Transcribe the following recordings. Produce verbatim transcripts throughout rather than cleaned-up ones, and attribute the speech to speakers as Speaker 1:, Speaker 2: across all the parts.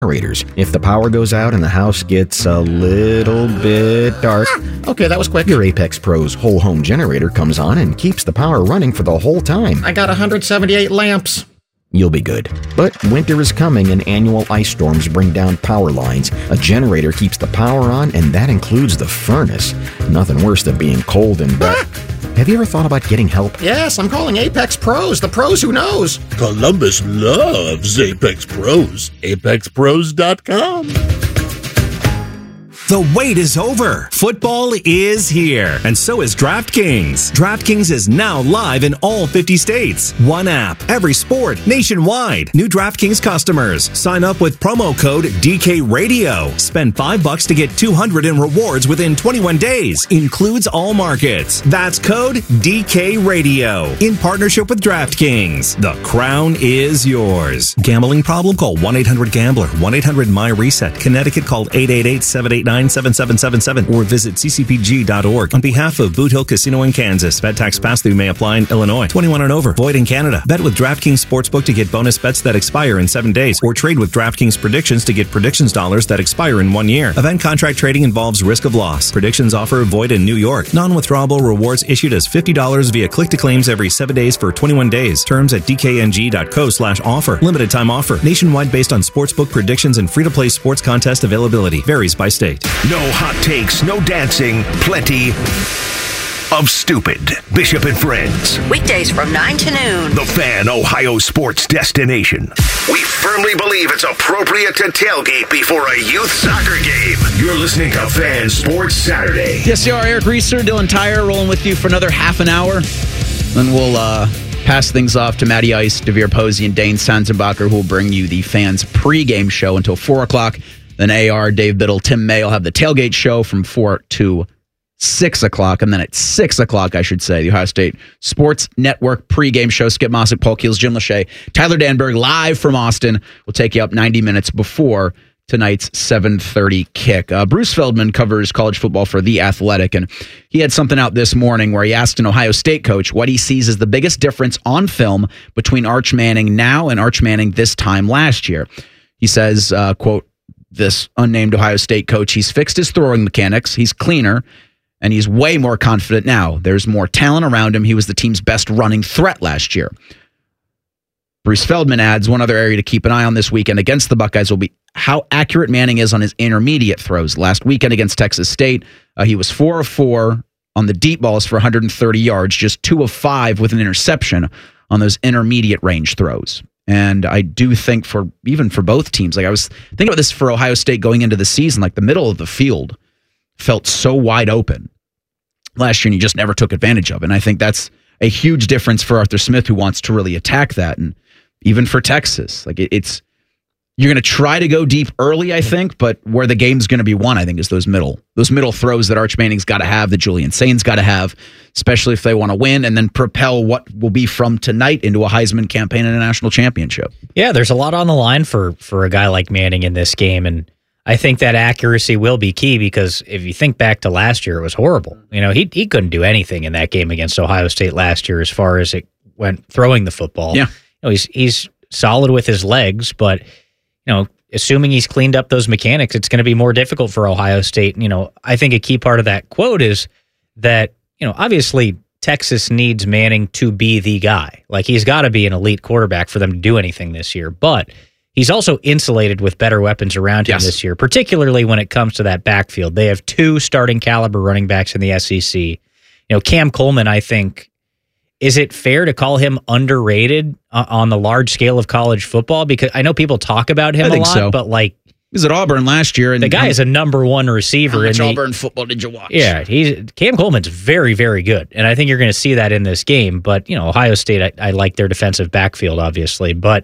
Speaker 1: generators. If the power goes out and the house gets a little bit dark,
Speaker 2: Okay, that was quick.
Speaker 1: your Apex Pro's whole home generator comes on and keeps the power running for the whole time.
Speaker 2: I got one hundred seventy-eight lamps.
Speaker 1: You'll be good. But winter is coming and annual ice storms bring down power lines. A generator keeps the power on, and that includes the furnace. Nothing worse than being cold and wet. Have you ever thought about getting help?
Speaker 2: Yes, I'm calling Apex Pros, the pros who knows.
Speaker 3: Columbus loves Apex Pros. Apex Pros dot com.
Speaker 4: The wait is over. Football is here, and so is DraftKings. DraftKings is now live in all fifty states. One app, every sport, nationwide. New DraftKings customers sign up with promo code D K Radio. Spend five bucks to get two hundred in rewards within twenty-one days. Includes all markets. That's code D K Radio in partnership with DraftKings. The crown is yours. Gambling problem? Call one eight hundred gambler. one eight hundred my reset. Connecticut, call eight eight eight, seven eight nine, seven seven seven seven or visit c c p g dot org. On behalf of Boot Hill Casino in Kansas, bet tax pass-through may apply in Illinois. twenty-one and over. Void in Canada. Bet with DraftKings Sportsbook to get bonus bets that expire in seven days, or trade with DraftKings Predictions to get predictions dollars that expire in one year. Event contract trading involves risk of loss. Predictions offer void in New York. Non-withdrawable rewards issued as fifty dollars via click-to-claims every seven days for twenty-one days. Terms at d k n g dot co slash offer. Limited time offer. Nationwide based on sportsbook predictions and free-to-play sports contest availability. Varies by state.
Speaker 5: No hot takes, no dancing, plenty of stupid. Bishop and Friends.
Speaker 6: Weekdays from nine to noon.
Speaker 5: The Fan, Ohio sports destination. We firmly believe it's appropriate to tailgate before a youth soccer game. You're listening to Fan Sports Saturday.
Speaker 7: Yes, you are. Eric Reeser, Dylan Tyre, rolling with you for another half an hour. Then we'll uh, pass things off to Matty Ice, Devere Posey, and Dane Sanzenbacher, who will bring you the Fans pregame show until four o'clock. Then A R, Dave Biddle, Tim May will have the tailgate show from four to six o'clock. And then at six o'clock, I should say, the Ohio State Sports Network pregame show. Skip Mossick, Paul Keels, Jim Lachey, Tyler Danberg, live from Austin. We'll take you up ninety minutes before tonight's seven thirty kick. Uh, Bruce Feldman covers college football for The Athletic, and he had something out this morning where he asked an Ohio State coach what he sees as the biggest difference on film between Arch Manning now and Arch Manning this time last year. He says, uh, quote, this unnamed Ohio State coach, he's fixed his throwing mechanics, he's cleaner, and he's way more confident now. There's more talent around him. He was the team's best running threat last year. Bruce Feldman adds, one other area to keep an eye on this weekend against the Buckeyes will be how accurate Manning is on his intermediate throws. Last weekend against Texas State, uh, he was four of four on the deep balls for one hundred thirty yards, just two of five with an interception on those intermediate range throws. And I do think for even for both teams, like I was thinking about this for Ohio State going into the season, like the middle of the field felt so wide open last year, and you just never took advantage of it. And I think that's a huge difference for Arthur Smith, who wants to really attack that. And even for Texas, like it, it's you're going to try to go deep early, I think, but where the game's going to be won, I think, is those middle those middle throws that Arch Manning's got to have, that Julian Sain's got to have, especially if they want to win, and then propel what will be from tonight into a Heisman campaign and a national championship.
Speaker 8: Yeah, there's a lot on the line for for a guy like Manning in this game, and I think that accuracy will be key, because if you think back to last year, it was horrible. You know, he he couldn't do anything in that game against Ohio State last year as far as it went throwing the football.
Speaker 7: Yeah,
Speaker 8: you know, he's he's solid with his legs, but you know, assuming he's cleaned up those mechanics, it's going to be more difficult for Ohio State. You know, I think a key part of that quote is that, you know, obviously Texas needs Manning to be the guy. Like, he's got to be an elite quarterback for them to do anything this year, but he's also insulated with better weapons around him yes. this year, particularly when it comes to that backfield. They have two starting caliber running backs in the S E C. You know, Cam Coleman, I think, is it fair to call him underrated uh, on the large scale of college football? Because I know people talk about him
Speaker 7: I
Speaker 8: a
Speaker 7: think
Speaker 8: lot,
Speaker 7: so.
Speaker 8: but like,
Speaker 7: he was at Auburn last year, and
Speaker 8: the guy is a number one receiver.
Speaker 7: How much
Speaker 8: in the,
Speaker 7: Auburn football did you watch?
Speaker 8: Yeah, he's Cam Coleman's very, very good, and I think you're going to see that in this game. But you know, Ohio State, I, I like their defensive backfield, obviously, but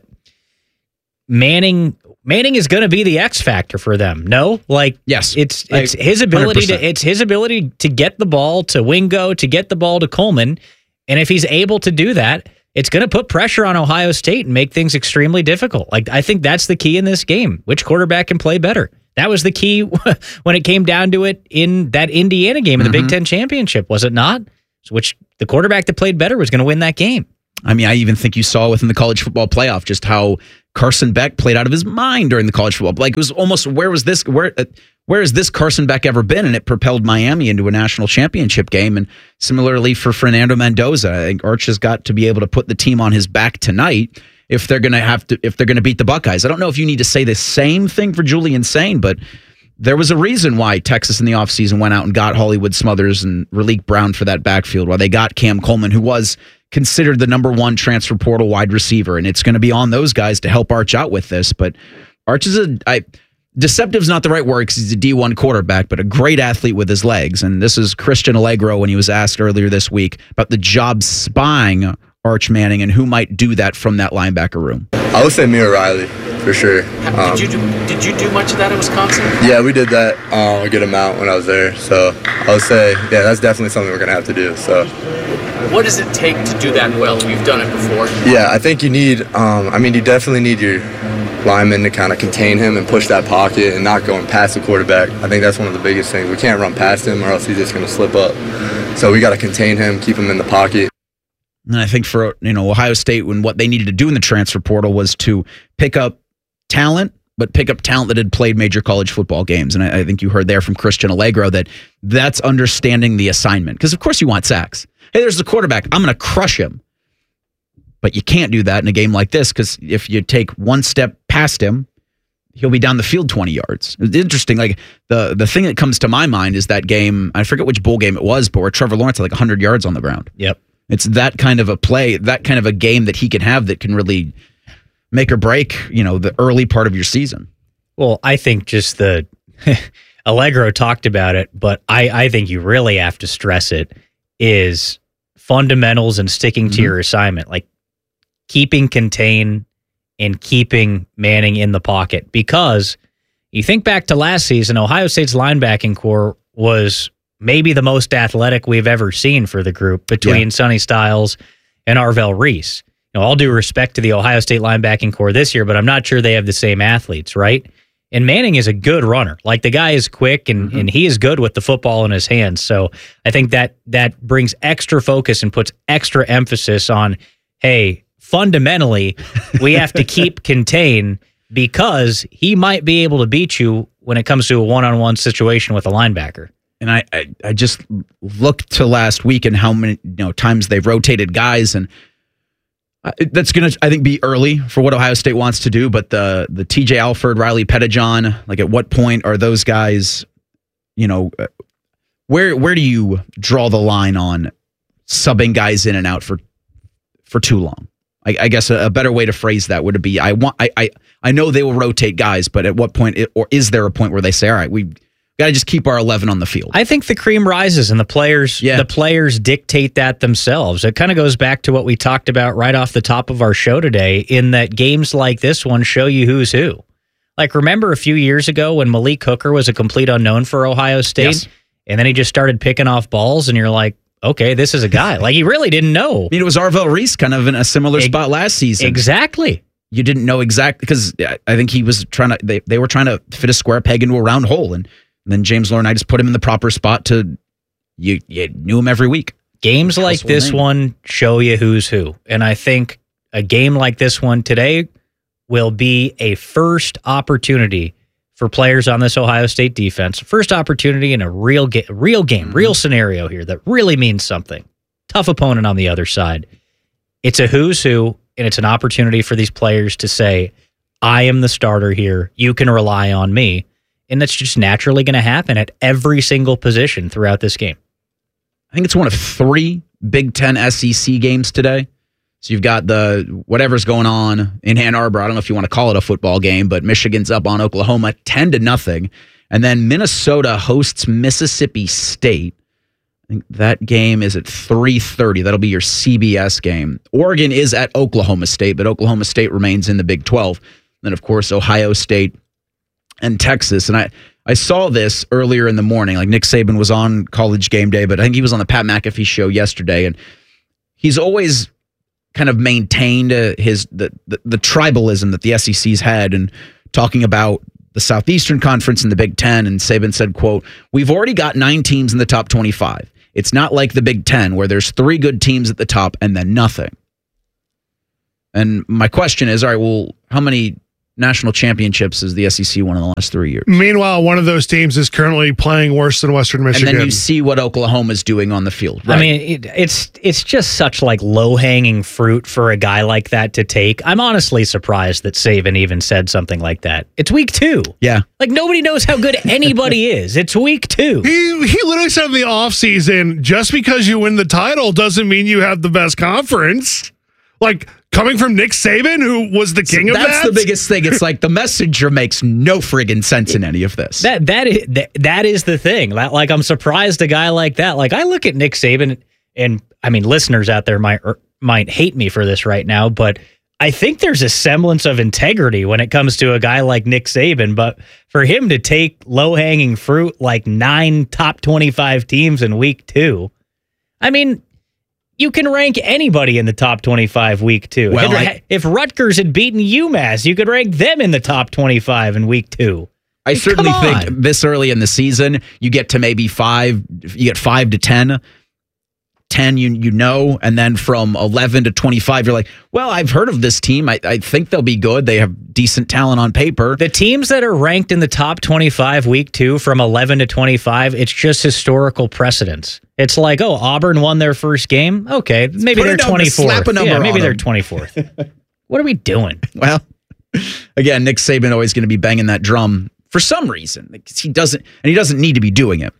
Speaker 8: Manning. Manning is going to be the X factor for them. No, like
Speaker 7: yes,
Speaker 8: it's it's I, his ability one hundred percent. to it's his ability to get the ball to Wingo, to get the ball to Coleman. And if he's able to do that, it's going to put pressure on Ohio State and make things extremely difficult. Like, I think that's the key in this game. Which quarterback can play better? That was the key when it came down to it in that Indiana game in the mm-hmm. Big Ten Championship, was it not? Which the quarterback that played better was going to win that game.
Speaker 7: I mean, I even think you saw within the college football playoff just how Carson Beck played out of his mind during the college football. Like it was almost where was this where uh, where has this Carson Beck ever been? And it propelled Miami into a national championship game. And similarly for Fernando Mendoza, I think Arch has got to be able to put the team on his back tonight if they're going to have to if they're going to beat the Buckeyes. I don't know if you need to say the same thing for Julian Sain, but there was a reason why Texas in the offseason went out and got Hollywood Smothers and Raleek Brown for that backfield, why they got Cam Coleman, who was considered the number one transfer portal wide receiver. And it's going to be on those guys to help Arch out with this. But Arch is a, I, deceptive's not the right word because he's a D one quarterback, but a great athlete with his legs. And this is Christian Allegro when he was asked earlier this week about the job spying Arch Manning and who might do that from that linebacker room.
Speaker 9: I would say me or Riley, for sure.
Speaker 10: Um, did, you do, did you do much of that in Wisconsin?
Speaker 9: Yeah, we did that uh, a good amount when I was there. So I would say, yeah, that's definitely something we're going to have to do. So.
Speaker 10: What does it take to do that well? You've done it before.
Speaker 9: Yeah, I think you need, um, I mean, you definitely need your linemen to kind of contain him and push that pocket and not going past the quarterback. I think that's one of the biggest things. We can't run past him or else he's just going to slip up. So we got to contain him, keep him in the pocket.
Speaker 7: And I think for you know Ohio State, when what they needed to do in the transfer portal was to pick up talent, but pick up talent that had played major college football games. And I, I think you heard there from Christian Allegro that that's understanding the assignment. Because, of course, you want sacks. Hey, there's the quarterback. I'm going to crush him. But you can't do that in a game like this because if you take one step past him, he'll be down the field twenty yards. It's interesting. Like the, the thing that comes to my mind is that game, I forget which bowl game it was, but where Trevor Lawrence had like one hundred yards on the ground.
Speaker 8: Yep.
Speaker 7: It's that kind of a play, that kind of a game that he can have that can really make or break, you know, the early part of your season.
Speaker 8: Well, I think just the Allegro talked about it, but I, I think you really have to stress it is fundamentals and sticking to mm-hmm. your assignment, like keeping contain and keeping Manning in the pocket. Because you think back to last season, Ohio State's linebacking core was maybe the most athletic we've ever seen for the group between yeah. Sonny Styles and Arvell Reese. You know, all due respect to the Ohio State linebacking core this year, but I'm not sure they have the same athletes, right? And Manning is a good runner. Like the guy is quick and, mm-hmm. and he is good with the football in his hands. So I think that that brings extra focus and puts extra emphasis on, hey, fundamentally, we have to keep contain because he might be able to beat you when it comes to a one-on-one situation with a linebacker.
Speaker 7: And I, I, I just looked to last week and how many you know times they've rotated guys, and uh, that's going to, I think, be early for what Ohio State wants to do. But the the T J Alford, Riley Pettijohn, like at what point are those guys, you know, uh, where where do you draw the line on subbing guys in and out for for too long? I, I guess a, a better way to phrase that would be, I want, I, I, I know they will rotate guys, but at what point, it, or is there a point where they say, all right, we got to just keep our eleven on the field?
Speaker 8: I think the cream rises and the players yeah. the players dictate that themselves. It kind of goes back to what we talked about right off the top of our show today, in that games like this one show you who's who. Like, remember a few years ago when Malik Hooker was a complete unknown for Ohio State, yes. and then he just started picking off balls, and you're like, okay, this is a guy. Like, he really didn't know.
Speaker 7: I mean, it was Arvell Reese kind of in a similar spot last season.
Speaker 8: Exactly.
Speaker 7: You didn't know exactly, because I think he was trying to, they, they were trying to fit a square peg into a round hole, and And then James Laurinaitis put him in the proper spot to, you, you knew him every week.
Speaker 8: Games like this name. one show you who's who. And I think a game like this one today will be a first opportunity for players on this Ohio State defense. First opportunity in a real, ga- real game, real scenario here that really means something. Tough opponent on the other side. It's a who's who, and it's an opportunity for these players to say, I am the starter here. You can rely on me. And that's just naturally going to happen at every single position throughout this game.
Speaker 7: I think it's one of three Big Ten S E C games today. So you've got the whatever's going on in Ann Arbor. I don't know if you want to call it a football game, but Michigan's up on Oklahoma ten to nothing. And then Minnesota hosts Mississippi State. I think that game is at three thirty. That'll be your C B S game. Oregon is at Oklahoma State, but Oklahoma State remains in the Big twelve. And then, of course, Ohio State and Texas. And I, I saw this earlier in the morning. Like, Nick Saban was on College Game Day, but I think he was on the Pat McAfee show yesterday. And he's always kind of maintained uh, his the, the the tribalism that the S E C's had, and talking about the Southeastern Conference and the Big Ten. And Saban said, quote, "We've already got nine teams in the top twenty-five. It's not like the Big Ten where there's three good teams at the top and then nothing." And my question is, all right, well, how many national championships has the S E C won in the last three years?
Speaker 11: Meanwhile, one of those teams is currently playing worse than Western Michigan.
Speaker 7: And then you see what Oklahoma's doing on the field. Right?
Speaker 8: I mean, it, it's it's just such like low-hanging fruit for a guy like that to take. I'm honestly surprised that Saban even said something like that. It's week two.
Speaker 7: Yeah.
Speaker 8: Like, nobody knows how good anybody is. It's week two.
Speaker 11: He he literally said in the offseason, just because you win the title doesn't mean you have the best conference. Like, coming from Nick Saban, who was the king
Speaker 7: so
Speaker 11: of that?
Speaker 7: That's the biggest thing. It's like the messenger makes no friggin' sense in any of this.
Speaker 8: That that is that, that is the thing. That, like, I'm surprised a guy like that. Like, I look at Nick Saban, and I mean, listeners out there might er, might hate me for this right now, but I think there's a semblance of integrity when it comes to a guy like Nick Saban. But for him to take low hanging fruit like nine top twenty-five teams in week two, I mean. You can rank anybody in the top twenty-five week two.
Speaker 7: Well,
Speaker 8: if,
Speaker 7: I,
Speaker 8: if Rutgers had beaten UMass, you could rank them in the top twenty-five in week two.
Speaker 7: I
Speaker 8: Come
Speaker 7: certainly
Speaker 8: on.
Speaker 7: think this early in the season, you get to maybe five, you get five to ten. ten, you you know, and then from eleven to twenty-five, you're like, well, I've heard of this team. I, I think they'll be good. They have decent talent on paper.
Speaker 8: The teams that are ranked in the top twenty-five week two from eleven to twenty-five, it's just historical precedence. It's like, oh, Auburn won their first game. Okay, maybe they're twenty-fourth.
Speaker 7: Slap a number
Speaker 8: yeah, maybe
Speaker 7: on
Speaker 8: they're
Speaker 7: them.
Speaker 8: twenty-fourth. What are we doing?
Speaker 7: Well, again, Nick Saban always going to be banging that drum for some reason. Because he doesn't, and he doesn't need to be doing it.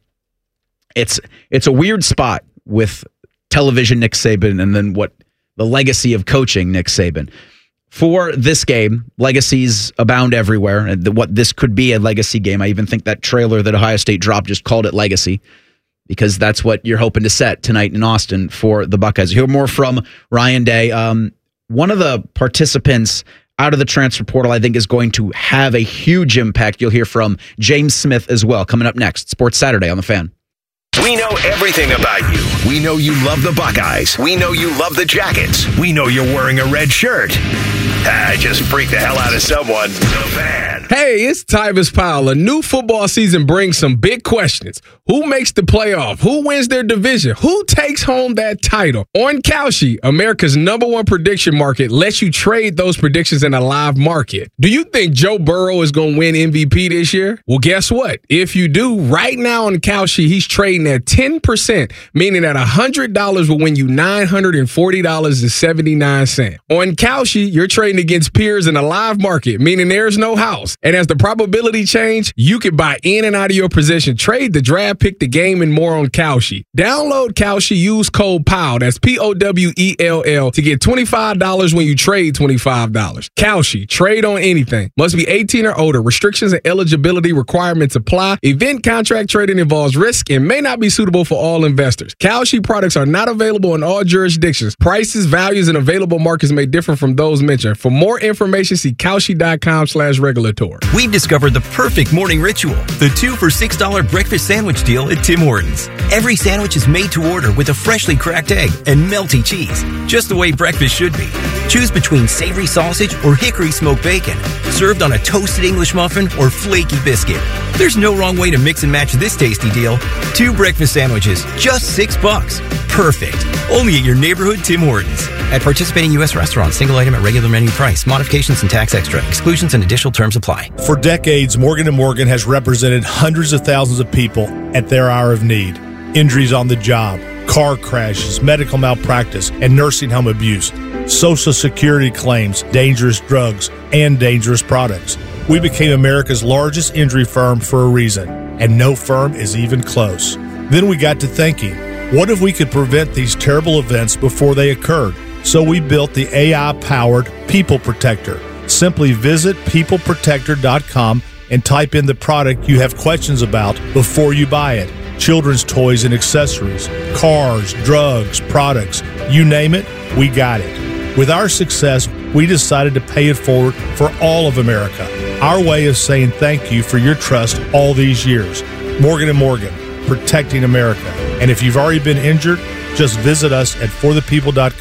Speaker 7: It's it's a weird spot with television Nick Saban and then what the legacy of coaching Nick Saban. For this game, legacies abound everywhere. And the, what this could be a legacy game. I even think that trailer that Ohio State dropped just called it legacy, because that's what you're hoping to set tonight in Austin for the Buckeyes. You'll hear more from Ryan Day. Um, one of the participants out of the transfer portal, I think, is going to have a huge impact. You'll hear from James Smith as well coming up next. Sports Saturday on The Fan.
Speaker 5: We know everything about you. We know you love the Buckeyes. We know you love the Jackets. We know you're wearing a red shirt. Ah, just freaked the hell out of someone. The Fan.
Speaker 12: Hey, it's Tyvis Powell. A new football season brings some big questions. Who makes the playoff? Who wins their division? Who takes home that title? On Kalshi, America's number one prediction market, lets you trade those predictions in a live market. Do you think Joe Burrow is going to win M V P this year? Well, guess what? If you do, right now on Kalshi, he's trading at ten percent, meaning that one hundred dollars will win you nine hundred forty dollars and seventy-nine cents. On Kalshi, you're trading against peers in a live market, meaning there's no house. And as the probability change, you can buy in and out of your position, trade the draft, pick the game, and more on Kalshi. Download Kalshi, use code POWELL, that's P O W E L L, to get twenty-five dollars when you trade twenty-five dollars. Kalshi, trade on anything. Must be eighteen or older. Restrictions and eligibility requirements apply. Event contract trading involves risk and may not be suitable for all investors. Kalshi products are not available in all jurisdictions. Prices, values, and available markets may differ from those mentioned. For more information, see Kalshi.com slash regulatory.
Speaker 13: We've discovered the perfect morning ritual, the two for six dollars breakfast sandwich deal at Tim Hortons. Every sandwich is made to order with a freshly cracked egg and melty cheese, just the way breakfast should be. Choose between savory sausage or hickory smoked bacon, served on a toasted English muffin or flaky biscuit. There's no wrong way to mix and match this tasty deal. Two breakfast sandwiches, just six bucks. Perfect. Only at your neighborhood Tim Hortons. At participating U S restaurants, single item at regular menu price. Modifications and tax extra. Exclusions and additional terms apply.
Speaker 14: For decades, Morgan and Morgan has represented hundreds of thousands of people at their hour of need. Injuries on the job, car crashes, medical malpractice, and nursing home abuse, Social Security claims, dangerous drugs, and dangerous products. We became America's largest injury firm for a reason, and no firm is even close. Then we got to thinking, what if we could prevent these terrible events before they occurred? So we built the A I-powered People Protector. Simply visit people protector dot com and type in the product you have questions about before you buy it. Children's toys and accessories, cars, drugs, products, you name it, we got it. With our success, we decided to pay it forward for all of America. Our way of saying thank you for your trust all these years. Morgan and Morgan, protecting America. And if you've already been injured, just visit us at for the people dot com.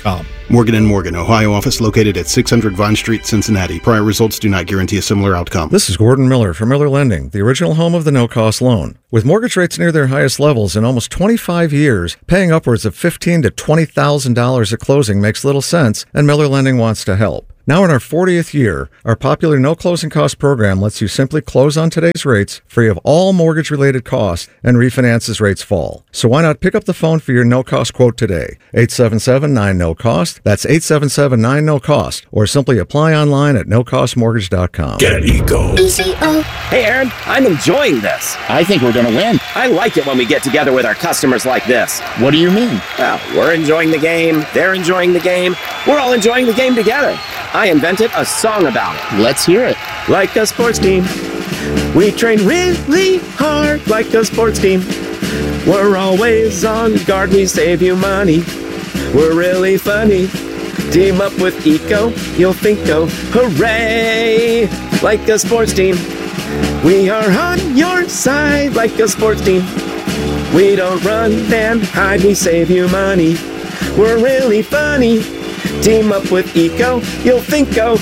Speaker 15: Morgan and Morgan, Ohio office located at six hundred Vine Street, Cincinnati. Prior results do not guarantee a similar outcome.
Speaker 16: This is Gordon Miller from Miller Lending, the original home of the no-cost loan. With mortgage rates near their highest levels in almost twenty-five years, paying upwards of fifteen thousand to twenty thousand dollars at closing makes little sense, and Miller Lending wants to help. Now in our fortieth year, our popular no closing cost program lets you simply close on today's rates, free of all mortgage-related costs, and refinance as rates fall. So why not pick up the phone for your no-cost quote today? eight seven seven, nine, no cost. That's eight seven seven, nine, no cost. Or simply apply online at no cost mortgage dot com.
Speaker 17: Get Eco.
Speaker 18: Hey, Aaron, I'm enjoying this.
Speaker 19: I think we're going to win.
Speaker 18: I like it when we get together with our customers like this.
Speaker 19: What do you mean?
Speaker 18: Well, we're enjoying the game. They're enjoying the game. We're all enjoying the game together. I invented a song about it.
Speaker 19: Let's hear it.
Speaker 18: Like a sports team, we train really hard like a sports team. We're always on guard, we save you money. We're really funny. Team up with Eco, you'll think, oh, hooray! Like a sports team, we are on your side like a sports team. We don't run and hide, we save you money. We're really funny. Team up with Eco, you'll think, oh,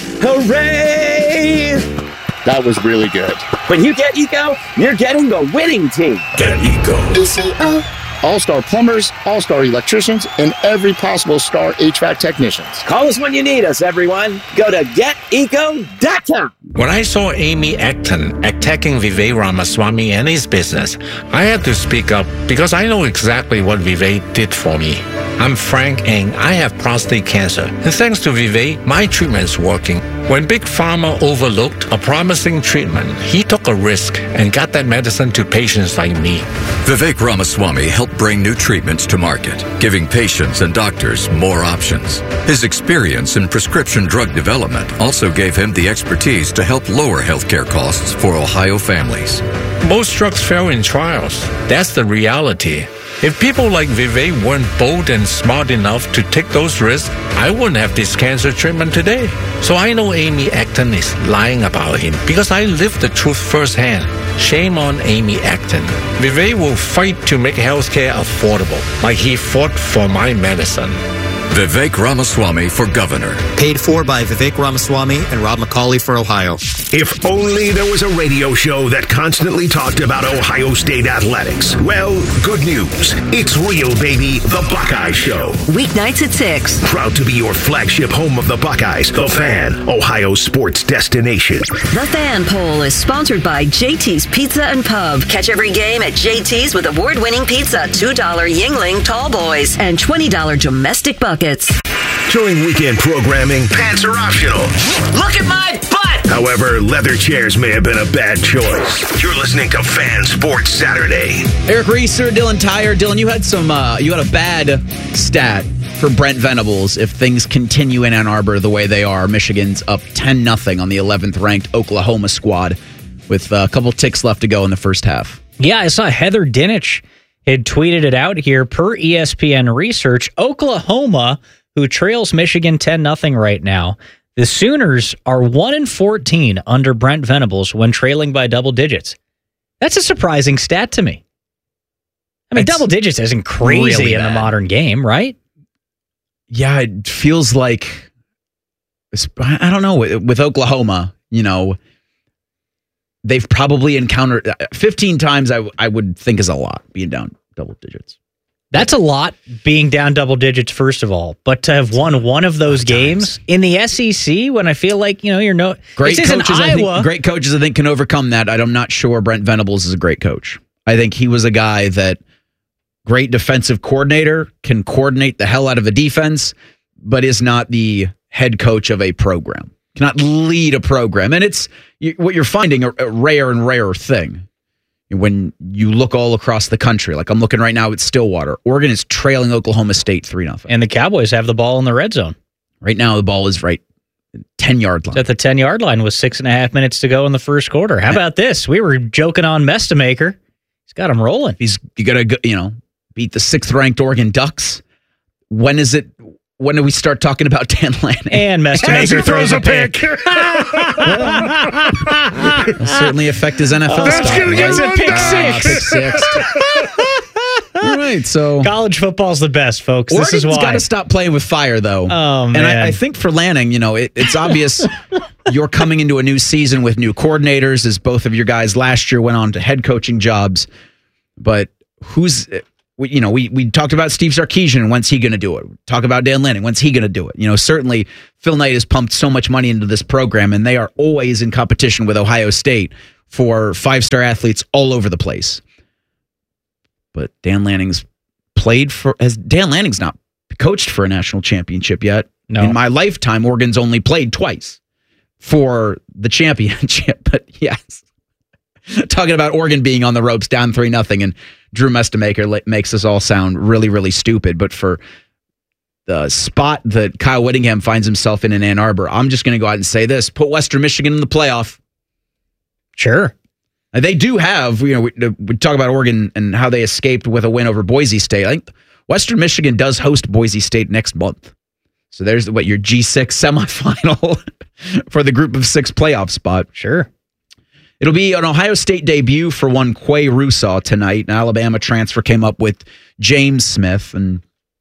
Speaker 18: hooray!
Speaker 19: That was really good.
Speaker 18: When you get Eco, you're getting the winning team.
Speaker 17: Get Eco.
Speaker 19: E C O. All-star plumbers, all-star electricians, and every possible star H V A C technicians.
Speaker 18: Call us when you need us, everyone. Go to get eco dot com.
Speaker 20: When I saw Amy Acton attacking Vivek Ramaswamy and his business, I had to speak up because I know exactly what Vivek did for me. I'm Frank Ng. I have prostate cancer. And thanks to Vivek, my treatment's working. When Big Pharma overlooked a promising treatment, he took a risk and got that medicine to patients like me.
Speaker 21: Vivek Ramaswamy helped bring new treatments to market, giving patients and doctors more options. His experience in prescription drug development also gave him the expertise to help lower healthcare costs for Ohio families.
Speaker 20: Most drugs fail in trials. That's the reality. If people like Vivek weren't bold and smart enough to take those risks, I wouldn't have this cancer treatment today. So I know Amy Acton is lying about him because I lived the truth firsthand. Shame on Amy Acton. Vivek will fight to make healthcare affordable, like he fought for my medicine.
Speaker 21: Vivek Ramaswamy for governor.
Speaker 22: Paid for by Vivek Ramaswamy and Rob McCauley for Ohio.
Speaker 5: If only there was a radio show that constantly talked about Ohio State athletics. Well, good news. It's real, baby. The Buckeye Show.
Speaker 6: Weeknights at six.
Speaker 5: Proud to be your flagship home of the Buckeyes. The Fan, Ohio sports destination.
Speaker 6: The Fan Poll is sponsored by J T's Pizza and Pub. Catch every game at J T's with award-winning pizza, two dollar Yingling Tall Boys, and twenty dollar domestic buckets.
Speaker 5: During weekend programming, pants are optional.
Speaker 6: Look at my butt!
Speaker 5: However, leather chairs may have been a bad choice. You're listening to Fan Sports Saturday.
Speaker 7: Eric Reeser, Dylan Tyre. Dylan, you had some. Uh, you had a bad stat for Brent Venables if things continue in Ann Arbor the way they are. Michigan's up ten nothing on the eleventh ranked Oklahoma squad with a couple ticks left to go in the first half.
Speaker 8: Yeah, I saw Heather Dinich had tweeted it out here per E S P N research. Oklahoma, who trails Michigan ten nothing right now, the Sooners are one and fourteen under Brent Venables when trailing by double digits. That's a surprising stat to me. I mean, it's double digits isn't crazy really in the modern game, right?
Speaker 7: Yeah, it feels like, I don't know, with Oklahoma, you know, they've probably encountered fifteen times. I I would think is a lot being down double digits.
Speaker 8: That's a lot being down double digits, first of all. But to have won one of those games in the S E C when I feel like, you know, you're no
Speaker 7: great
Speaker 8: this
Speaker 7: coaches.
Speaker 8: Iowa.
Speaker 7: I think, great coaches, I think, can overcome that. I'm not sure Brent Venables is a great coach. I think he was a guy that great defensive coordinator, can coordinate the hell out of a defense, but is not the head coach of a program. Cannot lead a program. And it's you, what you're finding a, a rare and rare thing when you look all across the country. Like I'm looking right now at Stillwater. Oregon is trailing Oklahoma State three nothing.
Speaker 8: And the Cowboys have the ball in the red zone.
Speaker 7: Right now, the ball is right ten-yard line.
Speaker 8: It's at the ten-yard line with six and a half minutes to go in the first quarter. How about this? We were joking on Mestamaker. He's got him rolling.
Speaker 7: He's you got to, you know, beat the sixth-ranked Oregon Ducks. When is it? When do we start talking about Dan Lanning?
Speaker 8: And Mestamaker throws a pick.
Speaker 7: It'll certainly affect his N F L
Speaker 11: That's
Speaker 7: stock.
Speaker 11: going to get a pick six.
Speaker 7: Uh, pick six. All right, so
Speaker 8: college football's the best, folks.
Speaker 7: Oregon's
Speaker 8: This is why.
Speaker 7: got to stop playing with fire, though.
Speaker 8: Oh, man.
Speaker 7: And I, I think for Lanning, you know, it, it's obvious you're coming into a new season with new coordinators, as both of your guys last year went on to head coaching jobs. But who's, you know, we we talked about Steve Sarkisian and when's he going to do it? Talk about Dan Lanning, when's he going to do it? You know, certainly Phil Knight has pumped so much money into this program, and they are always in competition with Ohio State for five-star athletes all over the place. But Dan Lanning's played for, as Dan Lanning's not coached for a national championship yet.
Speaker 8: No.
Speaker 7: In my lifetime, Oregon's only played twice for the championship. But yes, talking about Oregon being on the ropes down three nothing, and Drew Mestamaker makes us all sound really, really stupid. But for the spot that Kyle Whittingham finds himself in in Ann Arbor, I'm just going to go out and say this: put Western Michigan in the playoff.
Speaker 8: Sure.
Speaker 7: They do have, you know, we, we talk about Oregon and how they escaped with a win over Boise State. I think Western Michigan does host Boise State next month. So there's what, your G six semifinal for the group of six playoff spot.
Speaker 8: Sure.
Speaker 7: It'll be an Ohio State debut for one Quay Rusaw tonight. An Alabama transfer came up with James Smith, and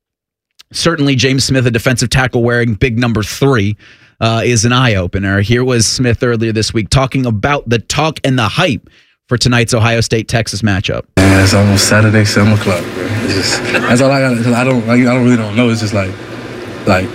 Speaker 7: certainly James Smith, a defensive tackle wearing big number three, uh, is an eye-opener. Here was Smith earlier this week talking about the talk and the hype for tonight's Ohio State-Texas matchup.
Speaker 1: Man, it's almost Saturday, seven o'clock, bro. It's just, that's all I got. I don't, like, I don't really don't know. It's just like, like,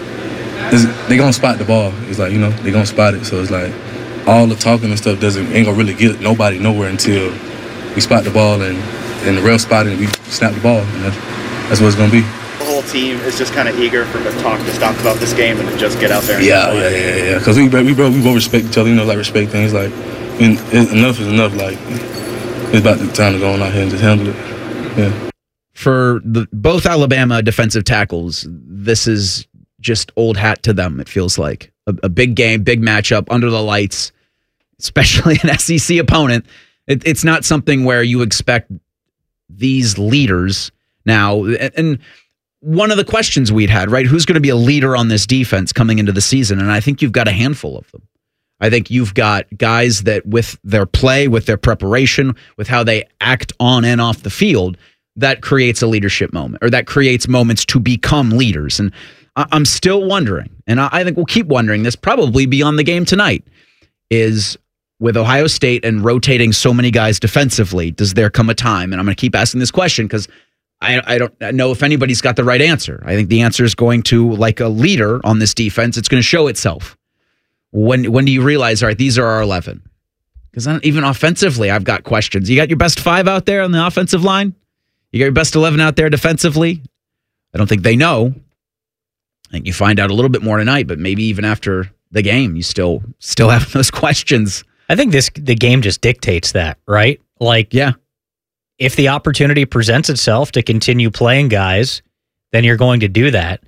Speaker 1: they gonna spot the ball. It's like, you know, they gonna spot it. So it's like, all the talking and stuff doesn't ain't gonna really get nobody nowhere until we spot the ball and and the real spot and we snap the ball. And that's, that's what it's gonna be.
Speaker 17: The whole team is just kind of eager for the talk to stop about this game and to just get out there. And
Speaker 1: yeah, yeah, yeah, yeah. Because we we bro, we both respect each other. You know, like respect things. Like, I mean, it, enough is enough. Like, it's about the time to go on out here and just handle it. Yeah.
Speaker 7: For the both Alabama defensive tackles, this is just old hat to them. It feels like a, a big game, big matchup under the lights, especially an S E C opponent. It, it's not something where you expect these leaders now. And one of the questions we'd had, right? Who's going to be a leader on this defense coming into the season? And I think you've got a handful of them. I think you've got guys that with their play, with their preparation, with how they act on and off the field, that creates a leadership moment, or that creates moments to become leaders. And I'm still wondering, and I think we'll keep wondering this probably beyond the game tonight, is with Ohio State and rotating so many guys defensively, does there come a time, and I'm going to keep asking this question because I, I don't know if anybody's got the right answer. I think the answer is going to, like a leader on this defense, it's going to show itself. When when do you realize, all right, these are our eleven? Because even offensively, I've got questions. You got your best five out there on the offensive line? You got your best eleven out there defensively? I don't think they know. I think you find out a little bit more tonight, but maybe even after the game, you still still have those questions.
Speaker 8: I think this the game just dictates that, right? Like,
Speaker 7: yeah,
Speaker 8: if the opportunity presents itself to continue playing guys, then you're going to do that.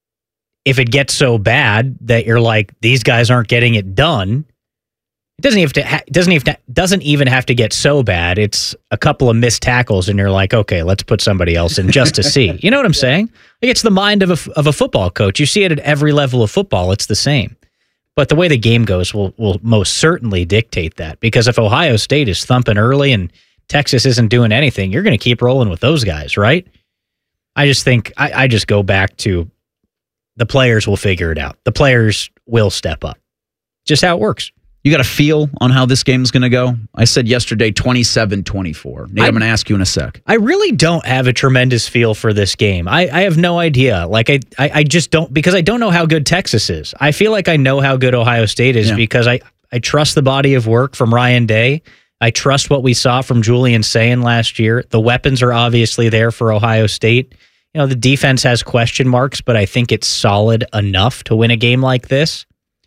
Speaker 8: If it gets so bad that you're like, these guys aren't getting it done, it doesn't have to. Ha- doesn't even doesn't even have to get so bad. It's a couple of missed tackles, and you're like, okay, let's put somebody else in just to see. You know what I'm saying? Like, it's the mind of a of a football coach. You see it at every level of football. It's the same. But the way the game goes will will most certainly dictate that. Because if Ohio State is thumping early and Texas isn't doing anything, you're going to keep rolling with those guys, right? I just think I, I just go back to the players will figure it out. The players will step up. Just how it works.
Speaker 7: You got a feel on how this game's going to go? I said yesterday twenty-seven twenty-four. Nate, I, I'm going to ask you in a sec.
Speaker 8: I really don't have a tremendous feel for this game. I, I have no idea. Like I, I, I just don't, because I don't know how good Texas is. I feel like I know how good Ohio State is yeah. because I, I trust the body of work from Ryan Day. I trust what we saw from Julian Sayin last year. The weapons are obviously there for Ohio State. You know, the defense has question marks, but I think it's solid enough to win a game like this.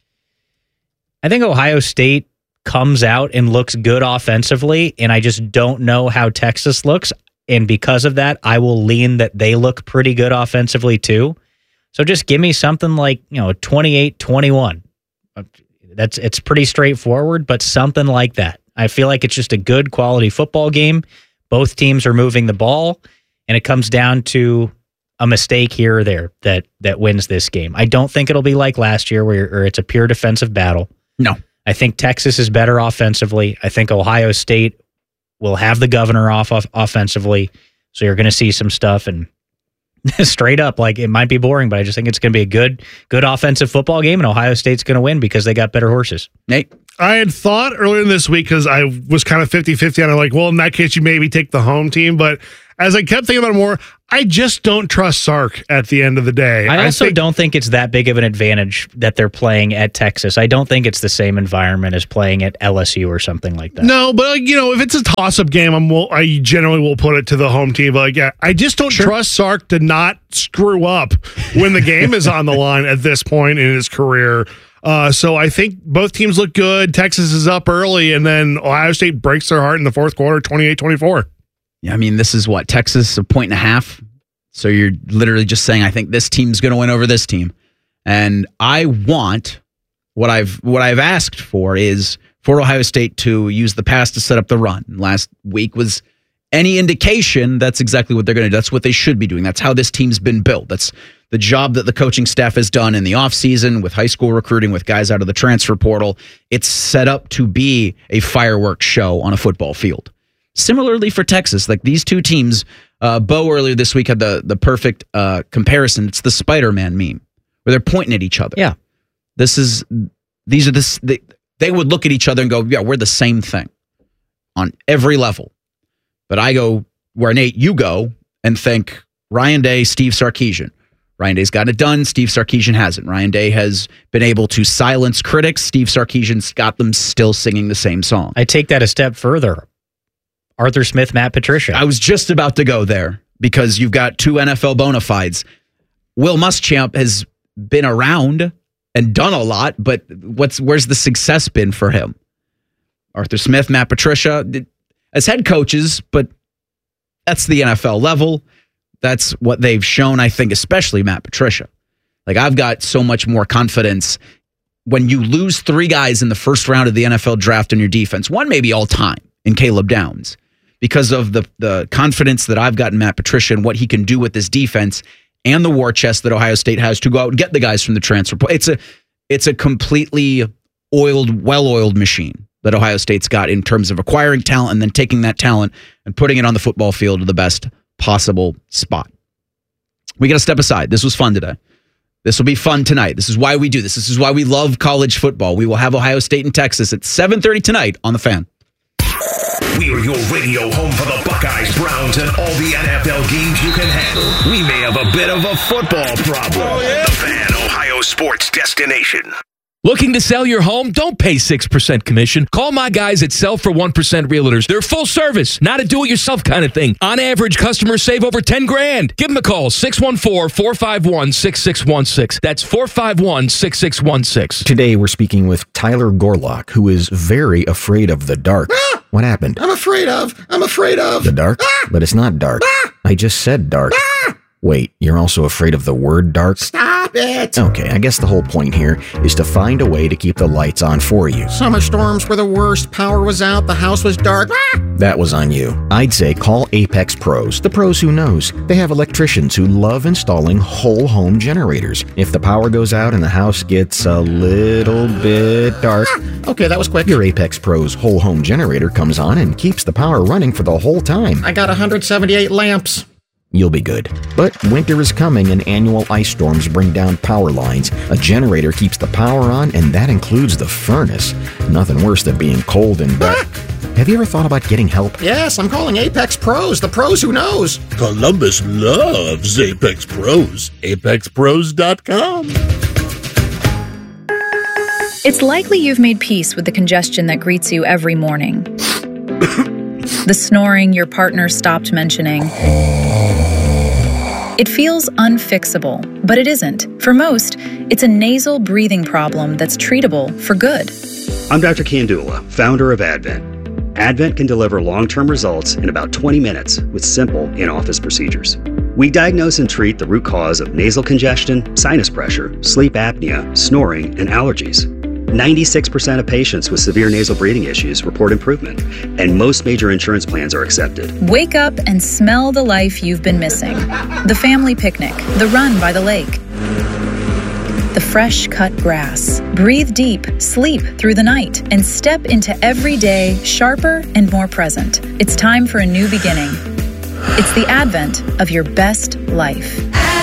Speaker 8: I think Ohio State comes out and looks good offensively, and I just don't know how Texas looks. And because of that, I will lean that they look pretty good offensively too. So just give me something like, you know, twenty-eight twenty-one. That's it's pretty straightforward, but something like that. I feel like it's just a good quality football game. Both teams are moving the ball, and it comes down to a mistake here or there that that wins this game. I don't think it'll be like last year where, where it's a pure defensive battle.
Speaker 7: No.
Speaker 8: I think Texas is better offensively. I think Ohio State will have the governor off, off offensively. So you're going to see some stuff, and straight up, like, it might be boring, but I just think it's going to be a good, good offensive football game, and Ohio State's going to win because they got better horses.
Speaker 7: Nate?
Speaker 11: I had thought earlier in this week, because I was kind of fifty-fifty, and I'm like, well, in that case, you maybe take the home team. But as I kept thinking about it more, I just don't trust Sark at the end of the day.
Speaker 8: I also
Speaker 11: I think,
Speaker 8: don't think it's that big of an advantage that they're playing at Texas. I don't think it's the same environment as playing at L S U or something like that.
Speaker 11: No, but, like, you know, if it's a toss-up game, I'm will, I generally will put it to the home team. But, like, yeah, I just don't sure. trust Sark to not screw up when the game is on the line at this point in his career. Uh, so I think both teams look good. Texas is up early, and then Ohio State breaks their heart in the fourth quarter, twenty-eight twenty-four.
Speaker 7: Yeah, I mean, this is what, Texas, a point and a half. So you're literally just saying, I think this team's going to win over this team. And I want, what I've what I've asked for is for Ohio State to use the pass to set up the run. Last week was any indication that's exactly what they're going to do. That's what they should be doing. That's how this team's been built. That's the job that the coaching staff has done in the offseason with high school recruiting, with guys out of the transfer portal. It's set up to be a fireworks show on a football field. Similarly for Texas, like these two teams, uh, Bo earlier this week had the the perfect uh, comparison. It's the Spider-Man meme where they're pointing at each other.
Speaker 8: Yeah,
Speaker 7: this is these are this they, they would look at each other and go, yeah, we're the same thing on every level. But I go where Nate, you go and think Ryan Day, Steve Sarkisian. Ryan Day's got it done. Steve Sarkisian hasn't. Ryan Day has been able to silence critics. Steve Sarkisian's got them still singing the same song.
Speaker 8: I take that a step further. Arthur Smith, Matt Patricia.
Speaker 7: I was just about to go there because you've got two N F L bona fides. Will Muschamp has been around and done a lot, but what's where's the success been for him? Arthur Smith, Matt Patricia, as head coaches, but that's the N F L level. That's what they've shown, I think, especially Matt Patricia. Like, I've got so much more confidence when you lose three guys in the first round of the N F L draft in your defense, one maybe all time in Caleb Downs, because of the the confidence that I've got in Matt Patricia and what he can do with this defense and the war chest that Ohio State has to go out and get the guys from the transfer. It's a it's a completely oiled, well-oiled machine that Ohio State's got in terms of acquiring talent and then taking that talent and putting it on the football field to the best possible spot. We got to step aside. This was fun today. This will be fun tonight. This is why we do this. This is why we love college football. We will have Ohio State and Texas at seven thirty tonight on The Fan.
Speaker 5: We are your radio home for the Buckeyes, Browns, and all the N F L games you can handle. We may have a bit of a football problem. Oh, yeah. The Fan, Ohio sports destination.
Speaker 2: Looking to sell your home? Don't pay six percent commission. Call my guys at Sell for one percent Realtors. They're full service, not a do-it-yourself kind of thing. On average, customers save over ten grand. Give them a call, six one four, four five one, six six one six. That's four five one, six six one six.
Speaker 3: Today, we're speaking with Tyler Gorlock, who is very afraid of the dark.
Speaker 23: Ah!
Speaker 3: What happened?
Speaker 23: I'm afraid of. I'm afraid of.
Speaker 3: The dark?
Speaker 23: Ah!
Speaker 3: But it's not dark.
Speaker 23: Ah!
Speaker 3: I just said dark.
Speaker 23: Ah!
Speaker 3: Wait, you're also afraid of the word dark?
Speaker 23: Stop it!
Speaker 3: Okay, I guess the whole point here is to find a way to keep the lights on for you.
Speaker 23: Summer storms were the worst. Power was out. The house was dark. Ah!
Speaker 3: That was on you. I'd say call Apex Pros, the pros who knows. They have electricians who love installing whole home generators. If the power goes out and the house gets a little bit dark,
Speaker 23: ah! Okay, that was quick.
Speaker 3: Your Apex Pros whole home generator comes on and keeps the power running for the whole time.
Speaker 23: I got one hundred seventy-eight lamps.
Speaker 3: You'll be good. But winter is coming and annual ice storms bring down power lines. A generator keeps the power on, and that includes the furnace. Nothing worse than being cold and dark. Have you ever thought about getting help?
Speaker 23: Yes, I'm calling Apex Pros, the pros who knows.
Speaker 24: Columbus loves Apex Pros. apex pros dot com.
Speaker 25: It's likely you've made peace with the congestion that greets you every morning. The snoring your partner stopped mentioning. It feels unfixable, but it isn't. For most, it's a nasal breathing problem that's treatable for good.
Speaker 26: I'm Doctor Kandula, founder of Advent. Advent can deliver long-term results in about twenty minutes with simple in-office procedures. We diagnose and treat the root cause of nasal congestion, sinus pressure, sleep apnea, snoring, and allergies. ninety-six percent of patients with severe nasal breathing issues report improvement, and most major insurance plans are accepted.
Speaker 25: Wake up and smell the life you've been missing. The family picnic, the run by the lake, the fresh cut grass. Breathe deep, sleep through the night, and step into every day sharper and more present. It's time for a new beginning. It's the advent of your best life.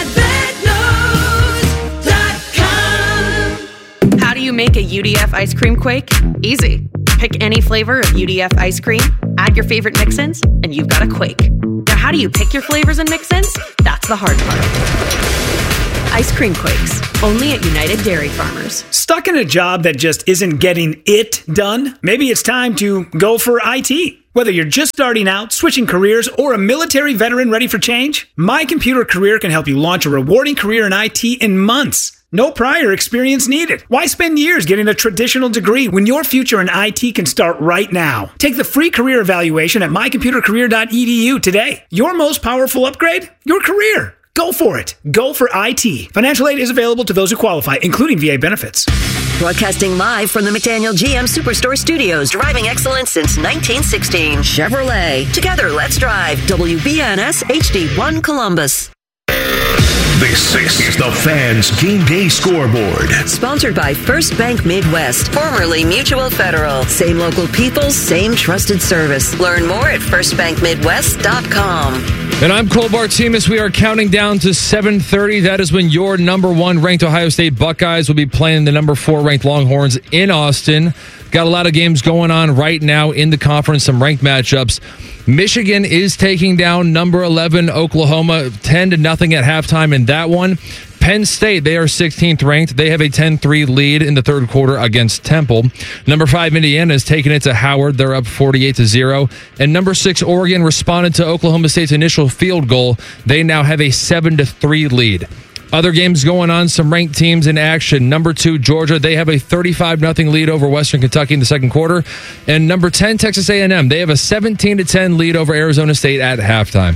Speaker 4: How do you make a U D F ice cream quake? Easy. Pick any flavor of U D F ice cream, add your favorite mix-ins, and you've got a quake. Now, how do you pick your flavors and mix-ins? That's the hard part. Ice cream quakes, only at United Dairy Farmers.
Speaker 9: Stuck in a job that just isn't getting it done? Maybe it's time to go for I T. Whether you're just starting out, switching careers, or a military veteran ready for change, My Computer Career can help you launch a rewarding career in I T in months. No prior experience needed. Why spend years getting a traditional degree when your future in I T can start right now? Take the free career evaluation at my computer career dot e d u today. Your most powerful upgrade? Your career. Go for it. Go for I T. Financial aid is available to those who qualify, including V A benefits.
Speaker 6: Broadcasting live from the McDaniel G M Superstore Studios, driving excellence since nineteen sixteen. Chevrolet. Together, let's drive. W B N S H D one Columbus.
Speaker 5: This is the Fans Game Day Scoreboard.
Speaker 6: Sponsored by First Bank Midwest, formerly Mutual Federal. Same local people, same trusted service. Learn more at first bank midwest dot com.
Speaker 2: And I'm Cole Bartimus. We are counting down to seven thirty. That is when your number one ranked Ohio State Buckeyes will be playing the number four ranked Longhorns in Austin. Got a lot of games going on right now in the conference, some ranked matchups. Michigan is taking down number eleven Oklahoma ten to nothing at halftime in that one. Penn State, they are sixteenth ranked. They have a ten three lead in the third quarter against Temple. Number five Indiana is taking it to Howard. They're up forty-eight to zero. And number six Oregon responded to Oklahoma State's initial field goal. They now have a seven to three lead. Other games going on, some ranked teams in action. Number two, Georgia, they have a thirty-five nothing lead over Western Kentucky in the second quarter. And number ten, Texas A and M, they have a seventeen to ten lead over Arizona State at halftime.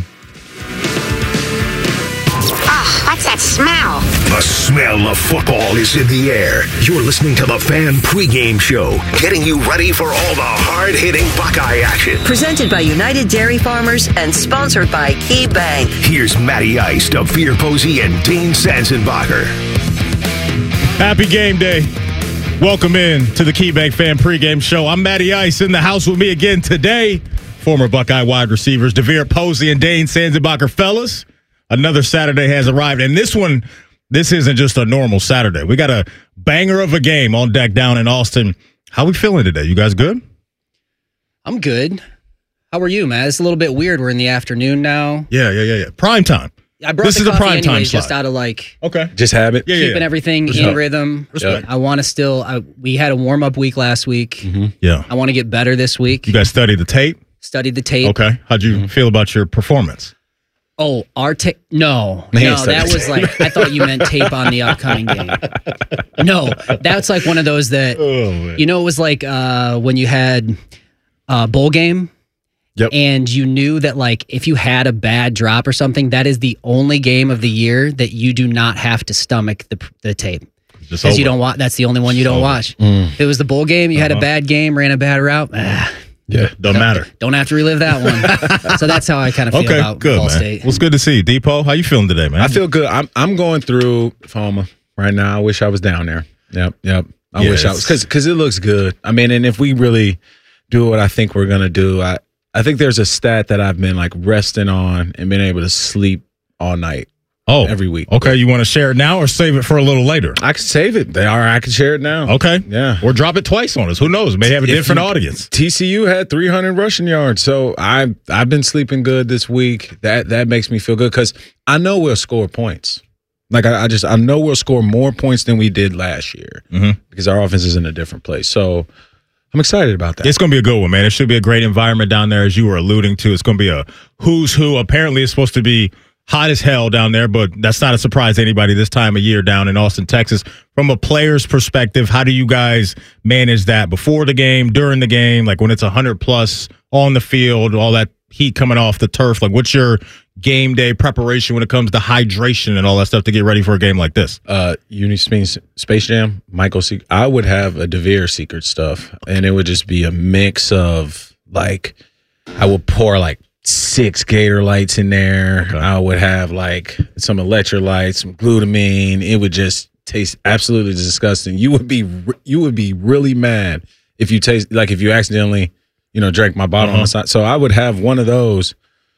Speaker 10: Oh, what's that smell?
Speaker 5: The smell of football is in the air. You're listening to the Fan Pregame Show, getting you ready for all the hard-hitting Buckeye action.
Speaker 6: Presented by United Dairy Farmers and sponsored by Key Bank.
Speaker 5: Here's Matty Ice, DeVere Posey, and Dean Sanzenbacher.
Speaker 12: Happy game day. Welcome in to the KeyBank Fan Pregame Show. I'm Matty Ice. In the house with me again today, former Buckeye wide receivers DeVere Posey and Dane Sanzenbacher. Fellas, another Saturday has arrived, and this one, this isn't just a normal Saturday. We got a banger of a game on deck down in Austin. How we feeling today? You guys good?
Speaker 13: I'm good. How are you, man? It's a little bit weird. We're in the afternoon now.
Speaker 12: Yeah, yeah, yeah, yeah. Prime time.
Speaker 13: I brought
Speaker 12: this
Speaker 13: the
Speaker 12: is a
Speaker 13: coffee
Speaker 12: prime
Speaker 13: anyways,
Speaker 12: time slot.
Speaker 13: just out of like
Speaker 12: okay,
Speaker 14: just habit,
Speaker 12: yeah,
Speaker 13: keeping
Speaker 12: yeah, yeah.
Speaker 13: everything
Speaker 12: Respect.
Speaker 13: in rhythm.
Speaker 12: Respect.
Speaker 13: I want to still. I, we had a warm up week last week.
Speaker 12: Mm-hmm. Yeah,
Speaker 13: I want to get better this week.
Speaker 12: You guys studied the tape.
Speaker 13: Studied the tape.
Speaker 12: Okay, how'd you mm-hmm. feel about your performance?
Speaker 13: Oh, our tape? No,
Speaker 12: Man,
Speaker 13: no, that was like I thought you meant tape on the upcoming game. No, that's like one of those that
Speaker 12: oh,
Speaker 13: you know. It was like uh, when you had a bowl game.
Speaker 14: Yep.
Speaker 13: And you knew that, like, if you had a bad drop or something, that is the only game of the year that you do not have to stomach the the tape. Because you don't watch. That's the only one you don't
Speaker 12: over.
Speaker 13: watch.
Speaker 12: Mm.
Speaker 13: If it was the bowl game, you uh-huh. had a bad game, ran a bad route. Ah,
Speaker 12: yeah, doesn't matter.
Speaker 13: Don't have to relive that one. So that's how I kind of feel
Speaker 12: okay,
Speaker 13: about
Speaker 12: good,
Speaker 13: Ball
Speaker 12: man.
Speaker 13: State.
Speaker 12: Well, it's good to see you, Depot. How you feeling today, man?
Speaker 14: I feel good. I'm I'm going through Foma right now. I wish I was down there. Yep, yep. I
Speaker 12: yes.
Speaker 14: wish I was because because it looks good. I mean, and if we really do what I think we're gonna do, I. I think there's a stat that I've been like resting on and been able to sleep all night.
Speaker 12: Oh,
Speaker 14: every week.
Speaker 12: Okay, you want to share it now or save it for a little later?
Speaker 14: I can save it. They are. I can share it now.
Speaker 12: Okay,
Speaker 14: yeah,
Speaker 12: or drop it twice on us. Who knows? May have a
Speaker 14: If
Speaker 12: different
Speaker 14: you,
Speaker 12: audience.
Speaker 14: T C U had three hundred rushing yards, so I I've been sleeping good this week. That that makes me feel good because I know we'll score points. Like I, I just I know we'll score more points than we did last year
Speaker 12: mm-hmm.
Speaker 14: because our offense is in a different place. So. I'm excited about that.
Speaker 12: It's going to be a good one, man. It should be a great environment down there, as you were alluding to. It's going to be a who's who. Apparently, it's supposed to be hot as hell down there, but that's not a surprise to anybody this time of year down in Austin, Texas. From a player's perspective, how do you guys manage that before the game, during the game, like when it's one hundred plus on the field, all that heat coming off the turf? Like, what's your game day preparation when it comes to hydration and all that stuff to get ready for a game like this?
Speaker 14: Uh, Uni Space Jam, Michael Se- I would have a DeVere secret stuff, and it would just be a mix of, like, I would pour, like, six Gator lights in there. Okay. I would have, like, some electrolytes, some glutamine. It would just taste absolutely disgusting. You would be you would be really mad if you taste, like, if you accidentally, you know, drank my bottle uh-huh. on the side. So I would have one of those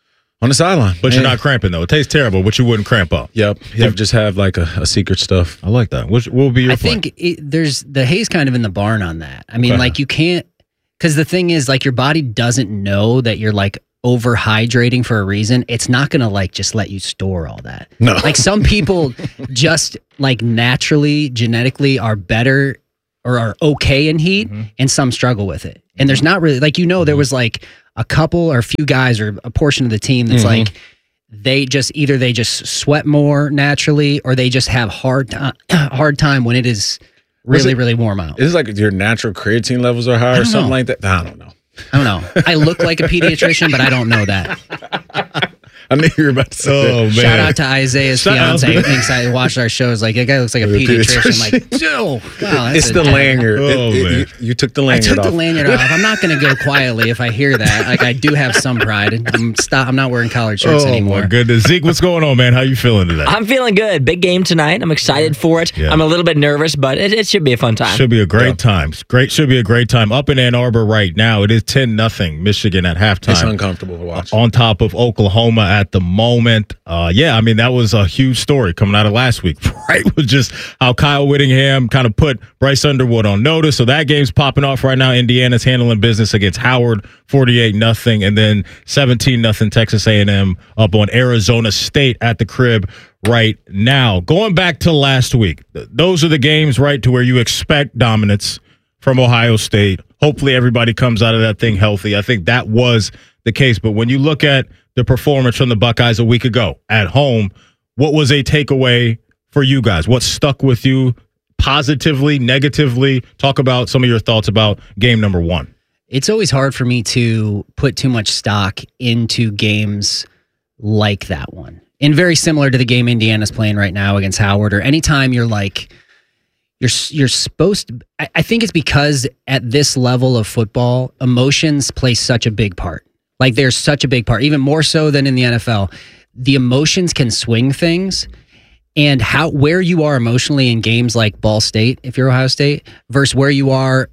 Speaker 14: On the sideline.
Speaker 12: But you're not cramping, though. It tastes terrible, but you wouldn't cramp up.
Speaker 14: Yep. You just have like a, a secret stuff.
Speaker 12: I like that. What will be your
Speaker 13: I
Speaker 12: plan?
Speaker 13: think it, there's the hay's kind of in the barn on that. I mean,
Speaker 12: Okay.
Speaker 13: like you can't, because the thing is, like your body doesn't know that you're like overhydrating for a reason. It's not going to like just let you store all that.
Speaker 14: No.
Speaker 13: Like some people just like naturally, genetically are better or are okay in heat,
Speaker 12: Mm-hmm.
Speaker 13: and some struggle with it. And there's not really, like, you know, there was like a couple or a few guys or a portion of the team that's
Speaker 14: Mhm.
Speaker 13: like, they just either they just sweat more naturally or they just have hard time, hard time when it is really,
Speaker 14: it-
Speaker 13: really warm out.
Speaker 14: Is it like your natural creatine levels are high
Speaker 13: I
Speaker 14: or
Speaker 13: don't
Speaker 14: something
Speaker 13: know.
Speaker 14: like that? I don't know.
Speaker 13: I don't know. I look like a pediatrician, but I don't know that.
Speaker 14: I knew you were about to say
Speaker 12: Oh,
Speaker 14: that.
Speaker 12: man.
Speaker 13: Shout out to Isaiah's
Speaker 12: Shout out.
Speaker 13: fiance who thinks I watched our shows. Like, that guy looks like a
Speaker 14: The
Speaker 13: pediatrician.
Speaker 14: pediatrician.
Speaker 13: Like, Joe. Wow, that's
Speaker 14: It's
Speaker 13: a-
Speaker 14: the lanyard.
Speaker 12: Oh,
Speaker 14: It- it-
Speaker 12: man.
Speaker 14: you, you took the
Speaker 13: I
Speaker 14: lanyard
Speaker 13: took
Speaker 14: off.
Speaker 13: the lanyard off. I'm not going to go quietly if I hear that. Like, I do have some pride. I'm stop. I'm not wearing collared shirts
Speaker 12: Oh,
Speaker 13: anymore.
Speaker 12: my goodness. Zeke, what's going on, man? How you feeling today?
Speaker 15: I'm feeling good. Big game tonight. I'm excited for it.
Speaker 12: Yeah.
Speaker 15: I'm a little bit nervous, but it, it should be a fun time.
Speaker 12: Should be a great time. Great, should be a great time. Up in Ann Arbor right now, it is ten nothing Michigan at halftime.
Speaker 14: It's uncomfortable to watch.
Speaker 12: On top of Oklahoma at the moment. Uh, yeah, I mean, that was a huge story coming out of last week, right? With just how Kyle Whittingham kind of put Bryce Underwood on notice. So that game's popping off right now. Indiana's handling business against Howard, forty-eight nothing, and then seventeen nothing Texas A and M up on Arizona State at the crib right now. Going back to last week, th- those are the games, right, to where you expect dominance from Ohio State. Hopefully everybody comes out of that thing healthy. I think that was the case. But when you look at the performance from the Buckeyes a week ago at home, what was a takeaway for you guys? What stuck with you positively, negatively? Talk about some of your thoughts about game number one.
Speaker 13: It's always hard for me to put too much stock into games like that one. And very similar to the game Indiana's playing right now against Howard, or anytime you're like, you're you're supposed to, I, I think it's because at this level of football, emotions play such a big part. Like there's such a big part, even more so than in the N F L. The emotions can swing things, and how where you are emotionally in games like Ball State, if you're Ohio State, versus where you are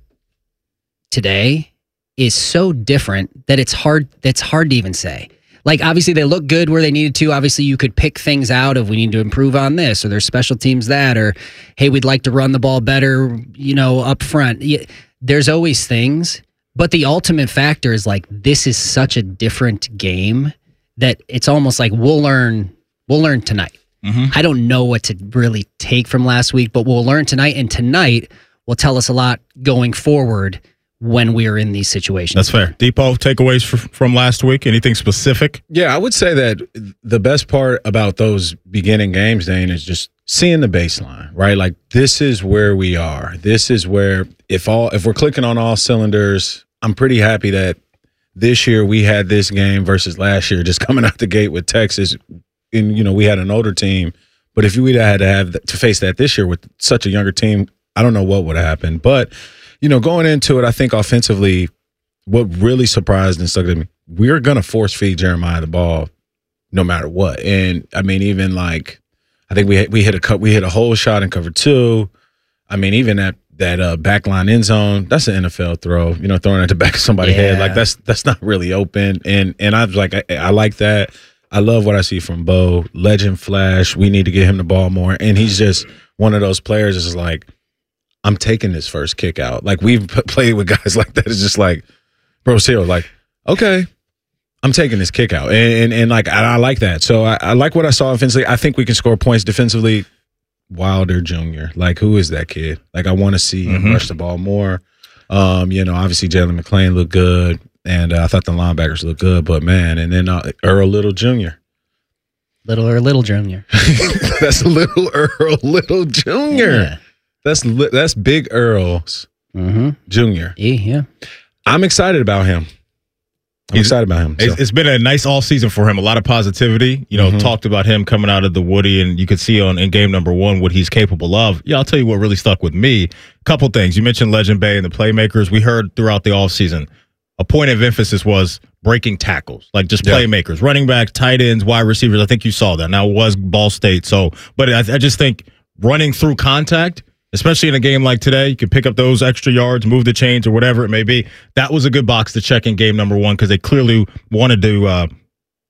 Speaker 13: today is so different that it's hard that's hard to even say. Like, obviously they look good where they needed to. Obviously you could pick things out of, we need to improve on this, or there's special teams that, or hey, we'd like to run the ball better, you know, up front. Yeah, there's always things, but the ultimate factor is like, this is such a different game that it's almost like we'll learn we'll learn tonight.
Speaker 12: Mm-hmm.
Speaker 13: I don't know what to really take from last week, but we'll learn tonight, and tonight will tell us a lot going forward when we're in these situations.
Speaker 12: That's fair. Depot, takeaways f- from last week? Anything specific?
Speaker 14: Yeah, I would say that the best part about those beginning games, Dane, is just seeing the baseline, right? Like, this is where we are. This is where, if all if we're clicking on all cylinders, I'm pretty happy that this year we had this game versus last year just coming out the gate with Texas. And, you know, we had an older team. But if we'd had to have to face that this year with such a younger team, I don't know what would have happened. But, you know, going into it, I think offensively, what really surprised and stuck to me, we're going to force feed Jeremiah the ball no matter what. And, I mean, even like, I think we hit, we hit a cut, we hit a whole shot in cover two. I mean, even that that uh, backline end zone, that's an N F L throw. You know, throwing at the back of somebody's
Speaker 13: Yeah.
Speaker 14: head, like that's that's not really open. And and I was like, I, I like that. I love what I see from Bo. Legend Flash. We need to get him the ball more. And he's just one of those players that's like, I'm taking this first kick out. Like, we've p- played with guys like that. It's just like, bro, Cyril, like, okay, I'm taking this kick out. And and, and like, I, I like that. So I, I like what I saw offensively. I think we can score points defensively. Wilder Junior Like, who is that kid? Like, I want to see him
Speaker 12: Mhm.
Speaker 14: rush the ball more. Um, you know, obviously Jalen McClain looked good. And uh, I thought the linebackers looked good. But, man, and then uh, Earl Little Junior
Speaker 13: Little or Little Junior
Speaker 14: That's Little Earl Little Junior
Speaker 13: Yeah.
Speaker 14: That's li- that's Big Earl's
Speaker 13: Mm-hmm.
Speaker 14: Junior
Speaker 13: Yeah, yeah.
Speaker 14: I'm excited about him. I'm
Speaker 12: He's-
Speaker 14: excited about him. so.
Speaker 12: It's, it's been a nice all season for him. A lot of positivity. You know,
Speaker 14: Mhm.
Speaker 12: talked about him coming out of the Woody, and you could see on in game number one what he's capable of. Yeah, I'll tell you what really stuck with me. Couple things. You mentioned Legend Bay and the playmakers. We heard throughout the offseason, a point of emphasis was breaking tackles, like just
Speaker 14: Yeah.
Speaker 12: playmakers, running backs, tight ends, wide receivers. I think you saw that. Now it was Ball State. So, but I, I just think running through contact, especially in a game like today, you can pick up those extra yards, move the chains, or whatever it may be. That was a good box to check in game number one because they clearly wanted to uh,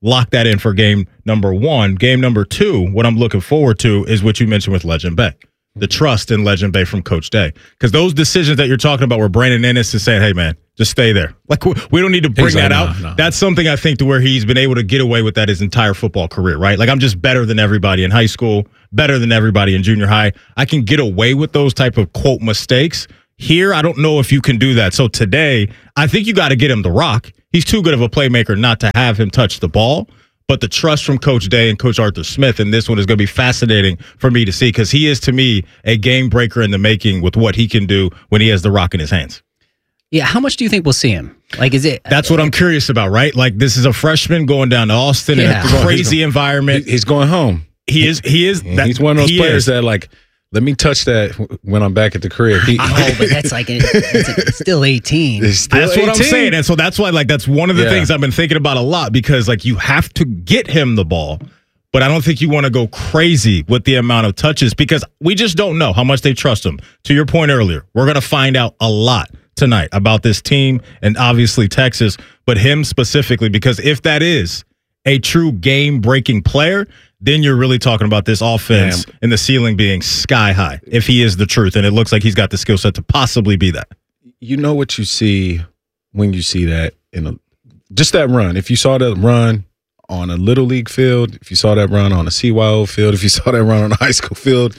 Speaker 12: lock that in for game number one. Game number two, what I'm looking forward to is what you mentioned with Legend Bay. The trust in Legend Bay from Coach Day. Because those decisions that you're talking about where Brandon Ennis is saying, hey, man, just stay there. Like, we don't need to bring
Speaker 14: He's
Speaker 12: that
Speaker 14: like,
Speaker 12: out.
Speaker 14: no, no.
Speaker 12: That's something I think to where he's been able to get away with that his entire football career, right? Like, I'm just better than everybody in high school, better than everybody in junior high. I can get away with those type of, quote, mistakes. Here, I don't know if you can do that. So today, I think you got to get him the rock. He's too good of a playmaker not to have him touch the ball. But the trust from Coach Day and Coach Arthur Smith in this one is going to be fascinating for me to see because he is, to me, a game breaker in the making with what he can do when he has the rock in his hands.
Speaker 13: Yeah, how much do you think we'll see him? Like, is it?
Speaker 12: That's what I'm curious about, right? Like, this is a freshman going down to Austin
Speaker 13: Yeah.
Speaker 12: in a crazy environment.
Speaker 14: He's going home.
Speaker 12: He is. He is.
Speaker 14: And
Speaker 12: that-
Speaker 14: he's one of those
Speaker 12: he
Speaker 14: players
Speaker 12: is.
Speaker 14: that, like, let me touch that when I'm back at the crib. He,
Speaker 13: Oh, but that's like a, that's a, still eighteen.
Speaker 14: It's still
Speaker 12: That's what I'm
Speaker 14: eighteen.
Speaker 12: saying. And so that's why, like, that's one of the
Speaker 14: Yeah.
Speaker 12: things I've been thinking about a lot because, like, you have to get him the ball, but I don't think you want to go crazy with the amount of touches because we just don't know how much they trust him. To your point earlier, we're going to find out a lot tonight about this team and obviously Texas, but him specifically, because if that is a true game-breaking player, then you're really talking about this offense
Speaker 14: Damn.
Speaker 12: and the ceiling being sky high if he is the truth, and it looks like he's got the skill set to possibly be that.
Speaker 14: You know what you see when you see that in a just that run. If you saw that run on a little league field, if you saw that run on a C Y O field, if you saw that run on a high school field,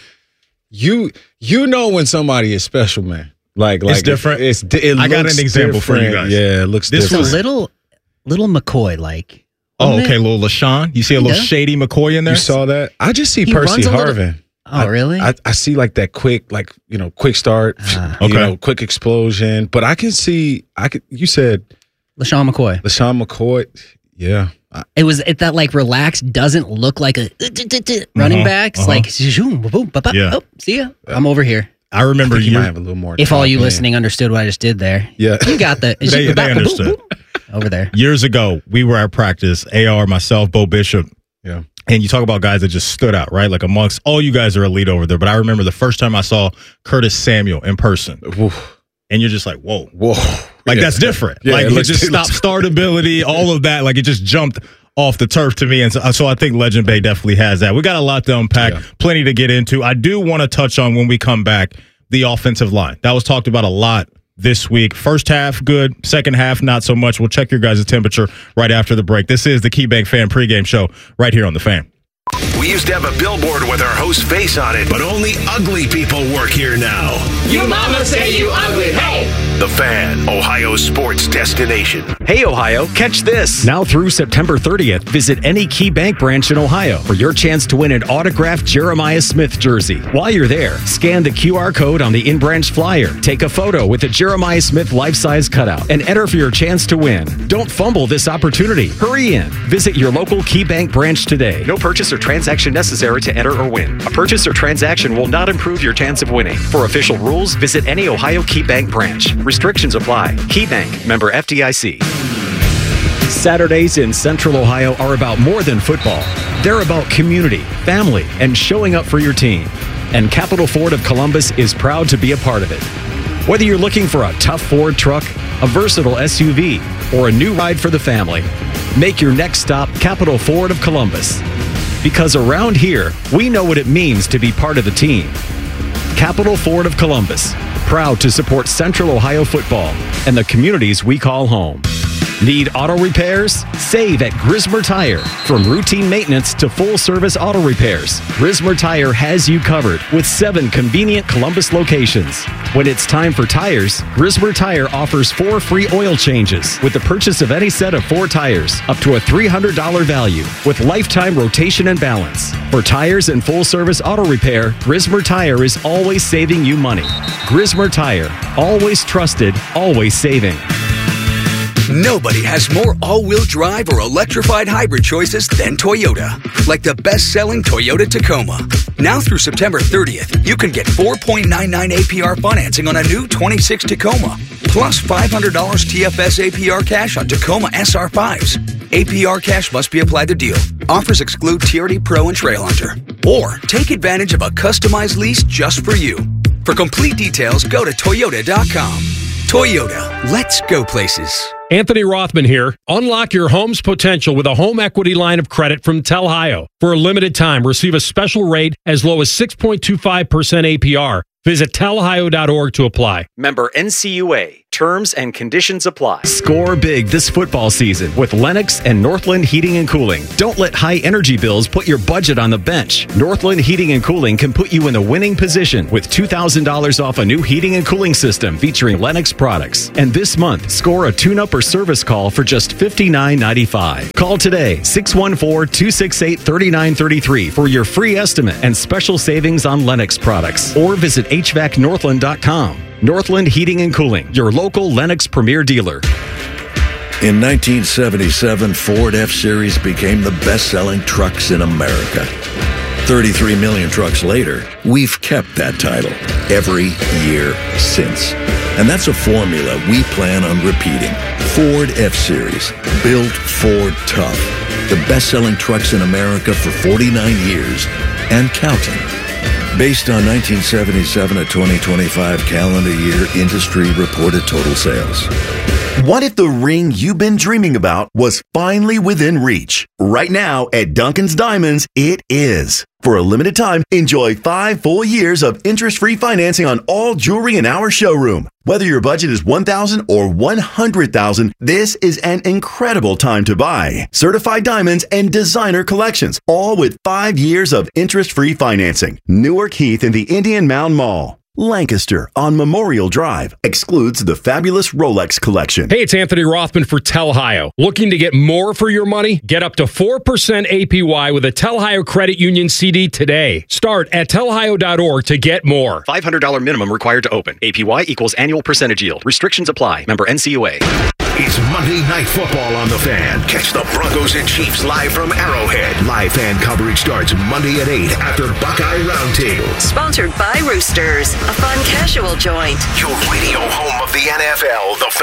Speaker 14: you you know when somebody is special, man. Like, like
Speaker 12: It's different.
Speaker 14: It's, it, it
Speaker 12: I got
Speaker 14: looks
Speaker 12: an example for you
Speaker 14: different.
Speaker 12: guys.
Speaker 14: Yeah, it looks
Speaker 12: This
Speaker 14: different.
Speaker 13: It's a little, little McCoy like.
Speaker 12: Oh, okay, little LaShawn. You see a little
Speaker 13: Kinda.
Speaker 12: shady McCoy in there?
Speaker 14: You saw that? I just see
Speaker 13: He
Speaker 14: Percy
Speaker 13: runs a little-
Speaker 14: Harvin.
Speaker 13: Oh,
Speaker 14: I-
Speaker 13: really?
Speaker 14: I, I see like that quick, like, you know, quick start,
Speaker 13: Ah.
Speaker 14: you
Speaker 12: Okay.
Speaker 14: know, quick explosion. But I can see, I could. You said
Speaker 13: LaShawn McCoy.
Speaker 14: LaShawn McCoy. Yeah. I,
Speaker 13: It was it, that like relaxed, doesn't look like a running
Speaker 12: Uh-huh,
Speaker 13: backs.
Speaker 12: uh-huh.
Speaker 13: Like, zoom, boom, ba, ba,
Speaker 12: Yeah.
Speaker 13: oh, see ya. I'm over here.
Speaker 12: I remember
Speaker 14: I think you
Speaker 12: year-
Speaker 14: might have a little more.
Speaker 13: If all
Speaker 14: top
Speaker 13: you
Speaker 14: end.
Speaker 13: listening understood what I just did there,
Speaker 14: Yeah.
Speaker 13: you got the.
Speaker 12: They- they understood.
Speaker 13: Over there.
Speaker 12: years ago, we were at practice, A R, myself, Bo Bishop,
Speaker 14: Yeah.
Speaker 12: and you talk about guys that just stood out, right? Like amongst all you guys are elite over there. But I remember the first time I saw Curtis Samuel in person,
Speaker 14: Oof.
Speaker 12: and you're just like, whoa.
Speaker 14: Whoa.
Speaker 12: Like,
Speaker 14: Yeah.
Speaker 12: that's different.
Speaker 14: Yeah,
Speaker 12: like,
Speaker 14: it
Speaker 12: it
Speaker 14: looks-
Speaker 12: just
Speaker 14: it looks-
Speaker 12: stop startability, all of that. Like, it just jumped off the turf to me. And so, so I think Legend Bay definitely has that. We got a lot to unpack,
Speaker 14: Yeah.
Speaker 12: plenty to get into. I do want to touch on when we come back the offensive line. That was talked about a lot this week. First half, good. Second half, not so much. We'll check your guys' temperature right after the break. This is the KeyBank Fan pregame show right here on The Fan.
Speaker 5: We used to have a billboard with our host's face on it, but only ugly people work here now.
Speaker 16: You mama say you ugly, hey!
Speaker 5: The Fan, Ohio's sports destination.
Speaker 18: Hey, Ohio, catch this. Now through September thirtieth, visit any Key Bank branch in Ohio for your chance to win an autographed Jeremiah Smith jersey. While you're there, scan the Q R code on the in-branch flyer, take a photo with a Jeremiah Smith life-size cutout, and enter for your chance to win. Don't fumble this opportunity. Hurry in. Visit your local Key Bank branch today. No purchase or transaction necessary to enter or win. A purchase or transaction will not improve your chance of winning. For official rules, visit any Ohio Key Bank branch. Restrictions apply. Key Bank, member F D I C. Saturdays in Central Ohio are about more than football. They're about community, family, and showing up for your team. And Capital Ford of Columbus is proud to be a part of it. Whether you're looking for a tough Ford truck, a versatile S U V, or a new ride for the family, make your next stop Capital Ford of Columbus. Because around here, we know what it means to be part of the team. Capital Ford of Columbus, proud to support Central Ohio football and the communities we call home. Need auto repairs? Save at Grismer Tire. From routine maintenance to full-service auto repairs, Grismer Tire has you covered with seven convenient Columbus locations. When it's time for tires, Grismer Tire offers four free oil changes with the purchase of any set of four tires, up to a three hundred dollars value, with lifetime rotation and balance. For tires and full-service auto repair, Grismer Tire is always saving you money. Grismer Tire, always trusted, always saving.
Speaker 19: Nobody has more all-wheel drive or electrified hybrid choices than Toyota. Like the best-selling Toyota Tacoma. Now through September thirtieth, you can get four point nine nine A P R financing on a new twenty-six Tacoma. Plus five hundred dollars T F S A P R cash on Tacoma S R fives. A P R cash must be applied to deal. Offers exclude T R D Pro and Trail Hunter. Or take advantage of a customized lease just for you. For complete details, go to toyota dot com. Toyota, let's go places.
Speaker 1: Anthony Rothman here. Unlock your home's potential with a home equity line of credit from Telhio. For a limited time, receive a special rate as low as six point two five percent A P R. Visit telhio dot org to apply.
Speaker 18: Member N C U A. Terms and conditions apply. Score big this football season with Lennox and Northland Heating and Cooling. Don't let high energy bills put your budget on the bench. Northland Heating and Cooling can put you in the winning position with two thousand dollars off a new heating and cooling system featuring Lennox products. And this month, score a tune-up or service call for just fifty-nine ninety-five. Call today, six one four, two six eight, three nine three three for your free estimate and special savings on Lennox products. Or visit H V A C northland dot com. Northland Heating and Cooling, your local Lennox Premier dealer.
Speaker 11: In nineteen seventy-seven, Ford F-Series became the best-selling trucks in America. thirty-three million trucks later, we've kept that title every year since. And that's a formula we plan on repeating. Ford F-Series, built Ford tough. The best-selling trucks in America for forty-nine years and counting. Based on nineteen seventy-seven to twenty twenty-five calendar year industry reported total sales.
Speaker 17: What if the ring you've been dreaming about was finally within reach? Right now at Duncan's Diamonds, it is. For a limited time, enjoy five full years of interest-free financing on all jewelry in our showroom. Whether your budget is one thousand dollars or one hundred thousand dollars, this is an incredible time to buy. Certified diamonds and designer collections, all with five years of interest-free financing. Newark Heath in the Indian Mound Mall. Lancaster on Memorial Drive excludes the fabulous Rolex collection.
Speaker 1: Hey, it's Anthony Rothman for Telhio. Looking to get more for your money? Get up to four percent A P Y with a Telhio Credit Union C D today. Start at telhio dot org to get more.
Speaker 18: five hundred dollars minimum required to open. A P Y equals annual percentage yield. Restrictions apply. Member N C U A.
Speaker 5: It's Monday Night Football on the Fan. Catch the Broncos and Chiefs live from Arrowhead. Live fan coverage starts Monday at eight after Buckeye Roundtable.
Speaker 6: Sponsored by Roosters, a fun casual joint.
Speaker 5: Your radio home of the N F L, The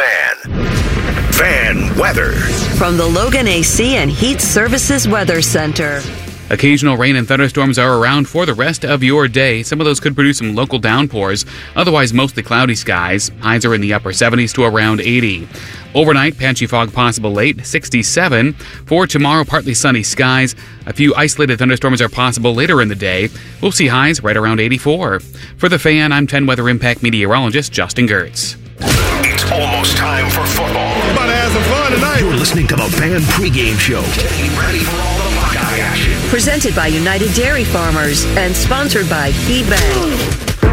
Speaker 5: Fan. Fan weather.
Speaker 6: From the Logan A C and Heat Services Weather Center.
Speaker 20: Occasional rain and thunderstorms are around for the rest of your day. Some of those could produce some local downpours. Otherwise, mostly cloudy skies. Highs are in the upper seventies to around eighty. Overnight, patchy fog possible late, sixty-seven. For tomorrow, partly sunny skies. A few isolated thunderstorms are possible later in the day. We'll see highs right around eighty-four. For the Fan, I'm ten Weather Impact meteorologist Justin Gertz.
Speaker 5: It's almost time for football.
Speaker 21: About to have some fun tonight.
Speaker 5: You're listening to the Fan pregame show. Getting ready for all the Buckeye action.
Speaker 6: Presented by United Dairy Farmers and sponsored by KeyBank.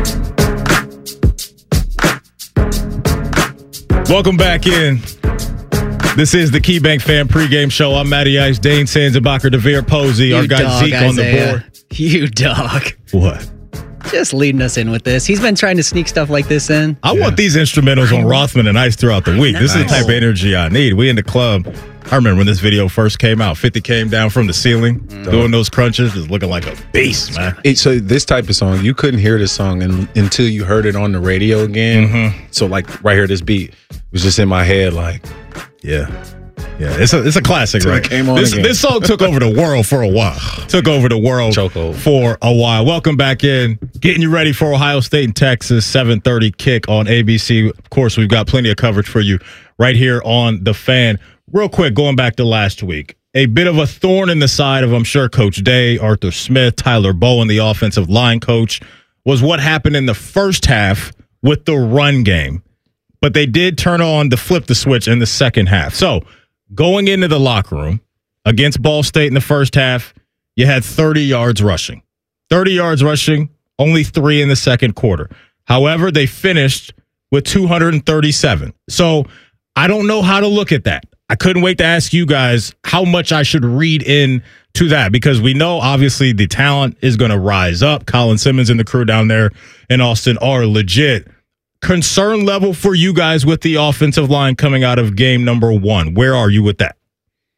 Speaker 12: Welcome back in. This is the KeyBank Fan pregame show. I'm Matty Ice, Dane Sanzenbacher, DeVere Posey,
Speaker 13: You
Speaker 12: our guy
Speaker 13: dog,
Speaker 12: Zeke
Speaker 13: Isaiah.
Speaker 12: on the board.
Speaker 13: You dog.
Speaker 12: What?
Speaker 13: Just leading us in with this. He's been trying to sneak stuff like this in.
Speaker 12: I want these instrumentals on Rothman and Ice throughout the week. This is the
Speaker 13: Nice.
Speaker 12: type of energy I need. We in the club. I remember when this video first came out. fifty came down from the ceiling, doing those crunches, just looking like a beast, man.
Speaker 14: It, so this type of song, you couldn't hear this song in, until you heard it on the radio again.
Speaker 12: Mm-hmm.
Speaker 14: So like right here, this beat was just in my head, like,
Speaker 12: yeah. Yeah, it's a it's a classic,
Speaker 14: Till it
Speaker 12: right?
Speaker 14: came on
Speaker 12: this,
Speaker 14: again.
Speaker 12: this song took over the world for a while. Took over the world for a while. Welcome back in. Getting you ready for Ohio State and Texas, seven thirty kick on A B C. Of course, we've got plenty of coverage for you right here on The Fan. Real quick, going back to last week, a bit of a thorn in the side of, I'm sure, Coach Day, Arthur Smith, Tyler Bowen, the offensive line coach, was what happened in the first half with the run game. But they did turn on the flip the switch in the second half. So, going into the locker room against Ball State in the first half, you had thirty yards rushing. thirty yards rushing, only three in the second quarter. However, they finished with two hundred thirty-seven. So I don't know how to look at that. I couldn't wait to ask you guys how much I should read in to that, because we know obviously the talent is going to rise up. Colin Simmons and the crew down there in Austin are legit. Concern level for you guys with the offensive line coming out of game number one. Where are you with that?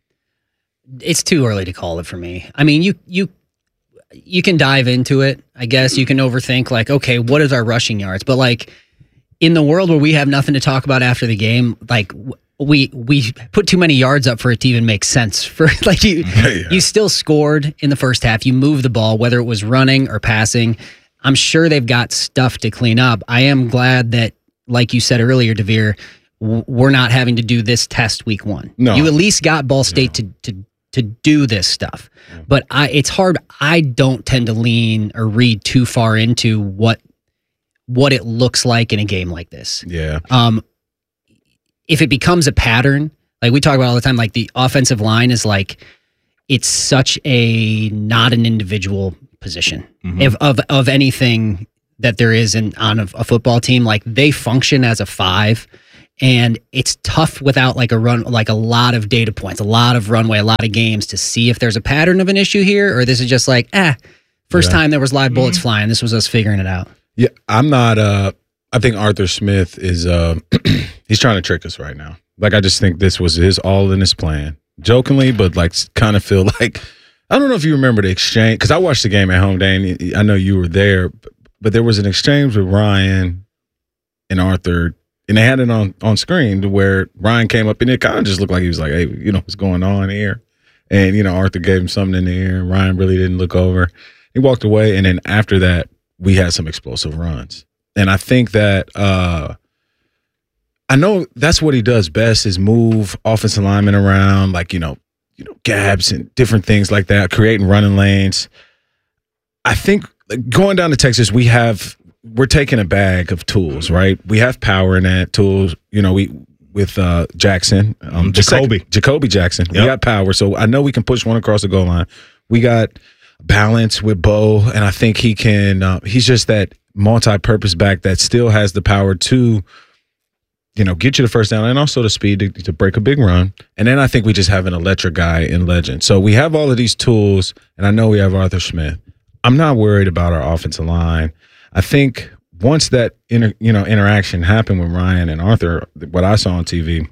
Speaker 13: It's too early to call it for me. I mean, you you you can dive into it. I guess you can overthink, like, okay, what is our rushing yards? But like in the world where we have nothing to talk about after the game, like we we put too many yards up for it to even make sense. For like you yeah. you still scored in the first half. You moved the ball, whether it was running or passing. I'm sure they've got stuff to clean up. I am glad that like you said earlier, Devere, w- we're not having to do this test week one.
Speaker 14: No.
Speaker 13: You at least got Ball State no. to, to to do this stuff. Yeah. But I, it's hard. I don't tend to lean or read too far into what what it looks like in a game like this.
Speaker 14: Yeah.
Speaker 13: Um, if it becomes a pattern, like we talk about all the time, like the offensive line is like, it's such a not an individual position mm-hmm. of, of of anything that there is in on a, a football team. Like they function as a five, and it's tough without like a run, like a lot of data points, a lot of runway, a lot of games to see if there's a pattern of an issue here, or this is just like, ah, first yeah. time there was live bullets mm-hmm. flying. This was us figuring it out.
Speaker 14: Yeah, I'm not. Uh, I think Arthur Smith is. Uh, he's trying to trick us right now. Like I just think this was his all in his plan. Jokingly, but like kind of feel like, I don't know if you remember the exchange, because I watched the game at home, Dane. I know you were there, but there was an exchange with Ryan and Arthur, and they had it on, on screen to where Ryan came up, and it kind of just looked like he was like, hey, you know, what's going on here? And, you know, Arthur gave him something in the air, and Ryan really didn't look over. He walked away, and then after that, we had some explosive runs. And I think that uh, – I know that's what he does best is move offensive linemen around, like, you know, you know, gaps and different things like that, creating running lanes. I think going down to Texas, we have we're taking a bag of tools, right? We have power in that tools. You know, we with uh, Jackson, um,
Speaker 12: Jacoby,
Speaker 14: Jacoby Jackson. Yep. We got power, so I know we can push one across the goal line. We got balance with Bo, and I think he can. Uh, he's just that multi-purpose back that still has the power to, you know, get you the first down and also the speed to, to break a big run. And then I think we just have an electric guy in Legend. So we have all of these tools, and I know we have Arthur Smith. I'm not worried about our offensive line. I think once that inter, you know interaction happened with Ryan and Arthur, what I saw on T V,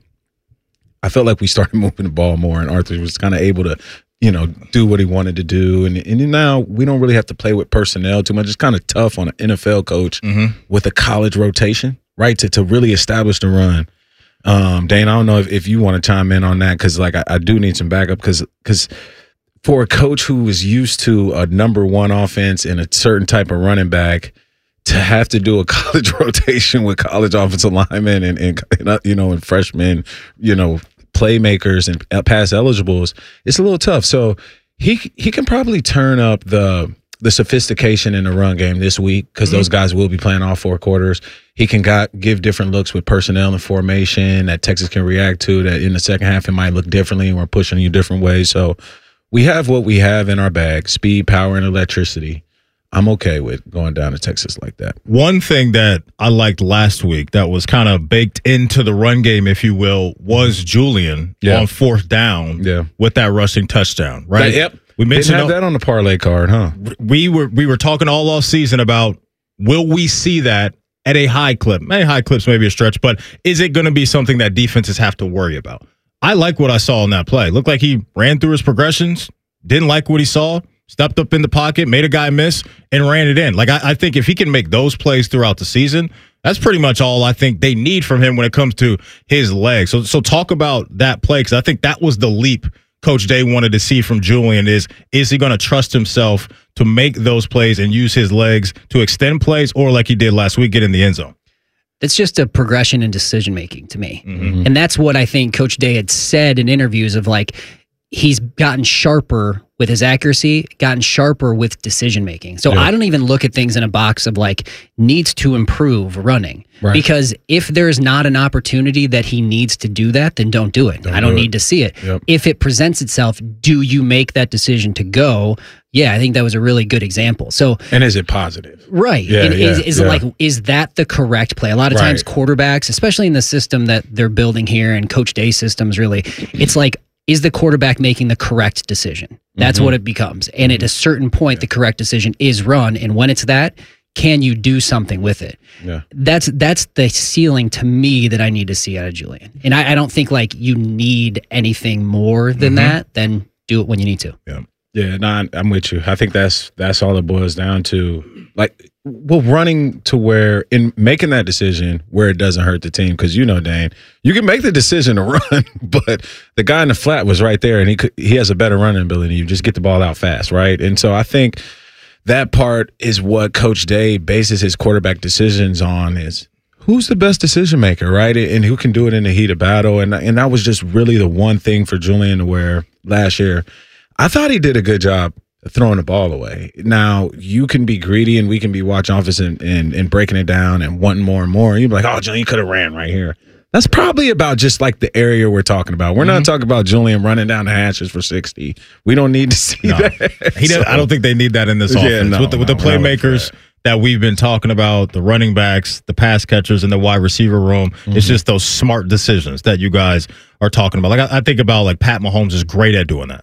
Speaker 14: I felt like we started moving the ball more, and Arthur was kind of able to, you know, do what he wanted to do. And, and now we don't really have to play with personnel too much. It's kind of tough on an N F L coach mm-hmm. with a college rotation. Right, to, to really establish the run. Um, Dane, I don't know if, if you want to chime in on that, because like I, I do need some backup, because because for a coach who is used to a number one offense and a certain type of running back, to have to do a college rotation with college offensive linemen and, and you know and freshmen, you know, playmakers and pass eligibles, it's a little tough. So he he can probably turn up the the sophistication in the run game this week, because mm-hmm. those guys will be playing all four quarters. He can got, give different looks with personnel and formation that Texas can react to, that in the second half it might look differently and we're pushing you different ways. So we have what we have in our bag, speed, power, and electricity. I'm okay with going down to Texas like that.
Speaker 12: One thing that I liked last week that was kind of baked into the run game, if you will, was Julian yeah. on fourth down
Speaker 14: yeah.
Speaker 12: with that rushing touchdown, right?
Speaker 14: That, yep.
Speaker 12: We mentioned
Speaker 14: Didn't have that on the parlay card, huh?
Speaker 12: We were we were talking all off season about, will we see that at a high clip? Maybe high clips may be a stretch, but is it going to be something that defenses have to worry about? I like what I saw in that play. Looked like he ran through his progressions, didn't like what he saw, stepped up in the pocket, made a guy miss, and ran it in. Like I, I think if he can make those plays throughout the season, that's pretty much all I think they need from him when it comes to his legs. So, so talk about that play, because I think that was the leap Coach Day wanted to see from Julian is, is he going to trust himself to make those plays and use his legs to extend plays, or like he did last week, get in the end zone?
Speaker 13: It's just a progression in decision-making to me.
Speaker 12: Mm-hmm.
Speaker 13: And that's what I think Coach Day had said in interviews of like, he's gotten sharper with his accuracy, gotten sharper with decision-making. So yeah. I don't even look at things in a box of like, needs to improve running. Right. Because if there's not an opportunity that he needs to do that, then don't do it. Don't I don't do need it. to see it.
Speaker 14: Yep.
Speaker 13: If it presents itself, do you make that decision to go? Yeah, I think that was a really good example. So,
Speaker 14: and is it positive?
Speaker 13: Right.
Speaker 14: Yeah,
Speaker 13: and
Speaker 14: yeah,
Speaker 13: is, is
Speaker 14: yeah.
Speaker 13: it like, is that the correct play? A lot of
Speaker 14: right.
Speaker 13: times quarterbacks, especially in the system that they're building here and Coach Day systems really, it's like, is the quarterback making the correct decision? That's mm-hmm. what it becomes. And at a certain point, yeah. the correct decision is run. And when it's that, can you do something with it?
Speaker 14: Yeah.
Speaker 13: That's that's the ceiling to me that I need to see out of Julian. And I, I don't think like you need anything more than mm-hmm. that. Then do it when you need to.
Speaker 14: Yeah. Yeah, no, I'm with you. I think that's that's all it boils down to. Like, well, running to where, in making that decision where it doesn't hurt the team, because you know, Dane, you can make the decision to run, but the guy in the flat was right there, and he could, he has a better running ability. You just get the ball out fast, right? And so I think that part is what Coach Day bases his quarterback decisions on: is who's the best decision maker, right? And who can do it in the heat of battle. And, and that was just really the one thing for Julian where last year, I thought he did a good job throwing the ball away. Now, you can be greedy and we can be watching offense and, and, and breaking it down and wanting more and more. And you'd be like, oh, Julian, you could have ran right here. That's probably about just like the area we're talking about. We're mm-hmm. not talking about Julian running down the hashes for sixty. We don't need to see
Speaker 12: no.
Speaker 14: that.
Speaker 12: He so, I don't think they need that in this yeah, offense. No, with the, with no, the playmakers that we've been talking about, the running backs, the pass catchers, and the wide receiver room, mm-hmm. it's just those smart decisions that you guys are talking about. Like I, I think about like Pat Mahomes is great at doing that.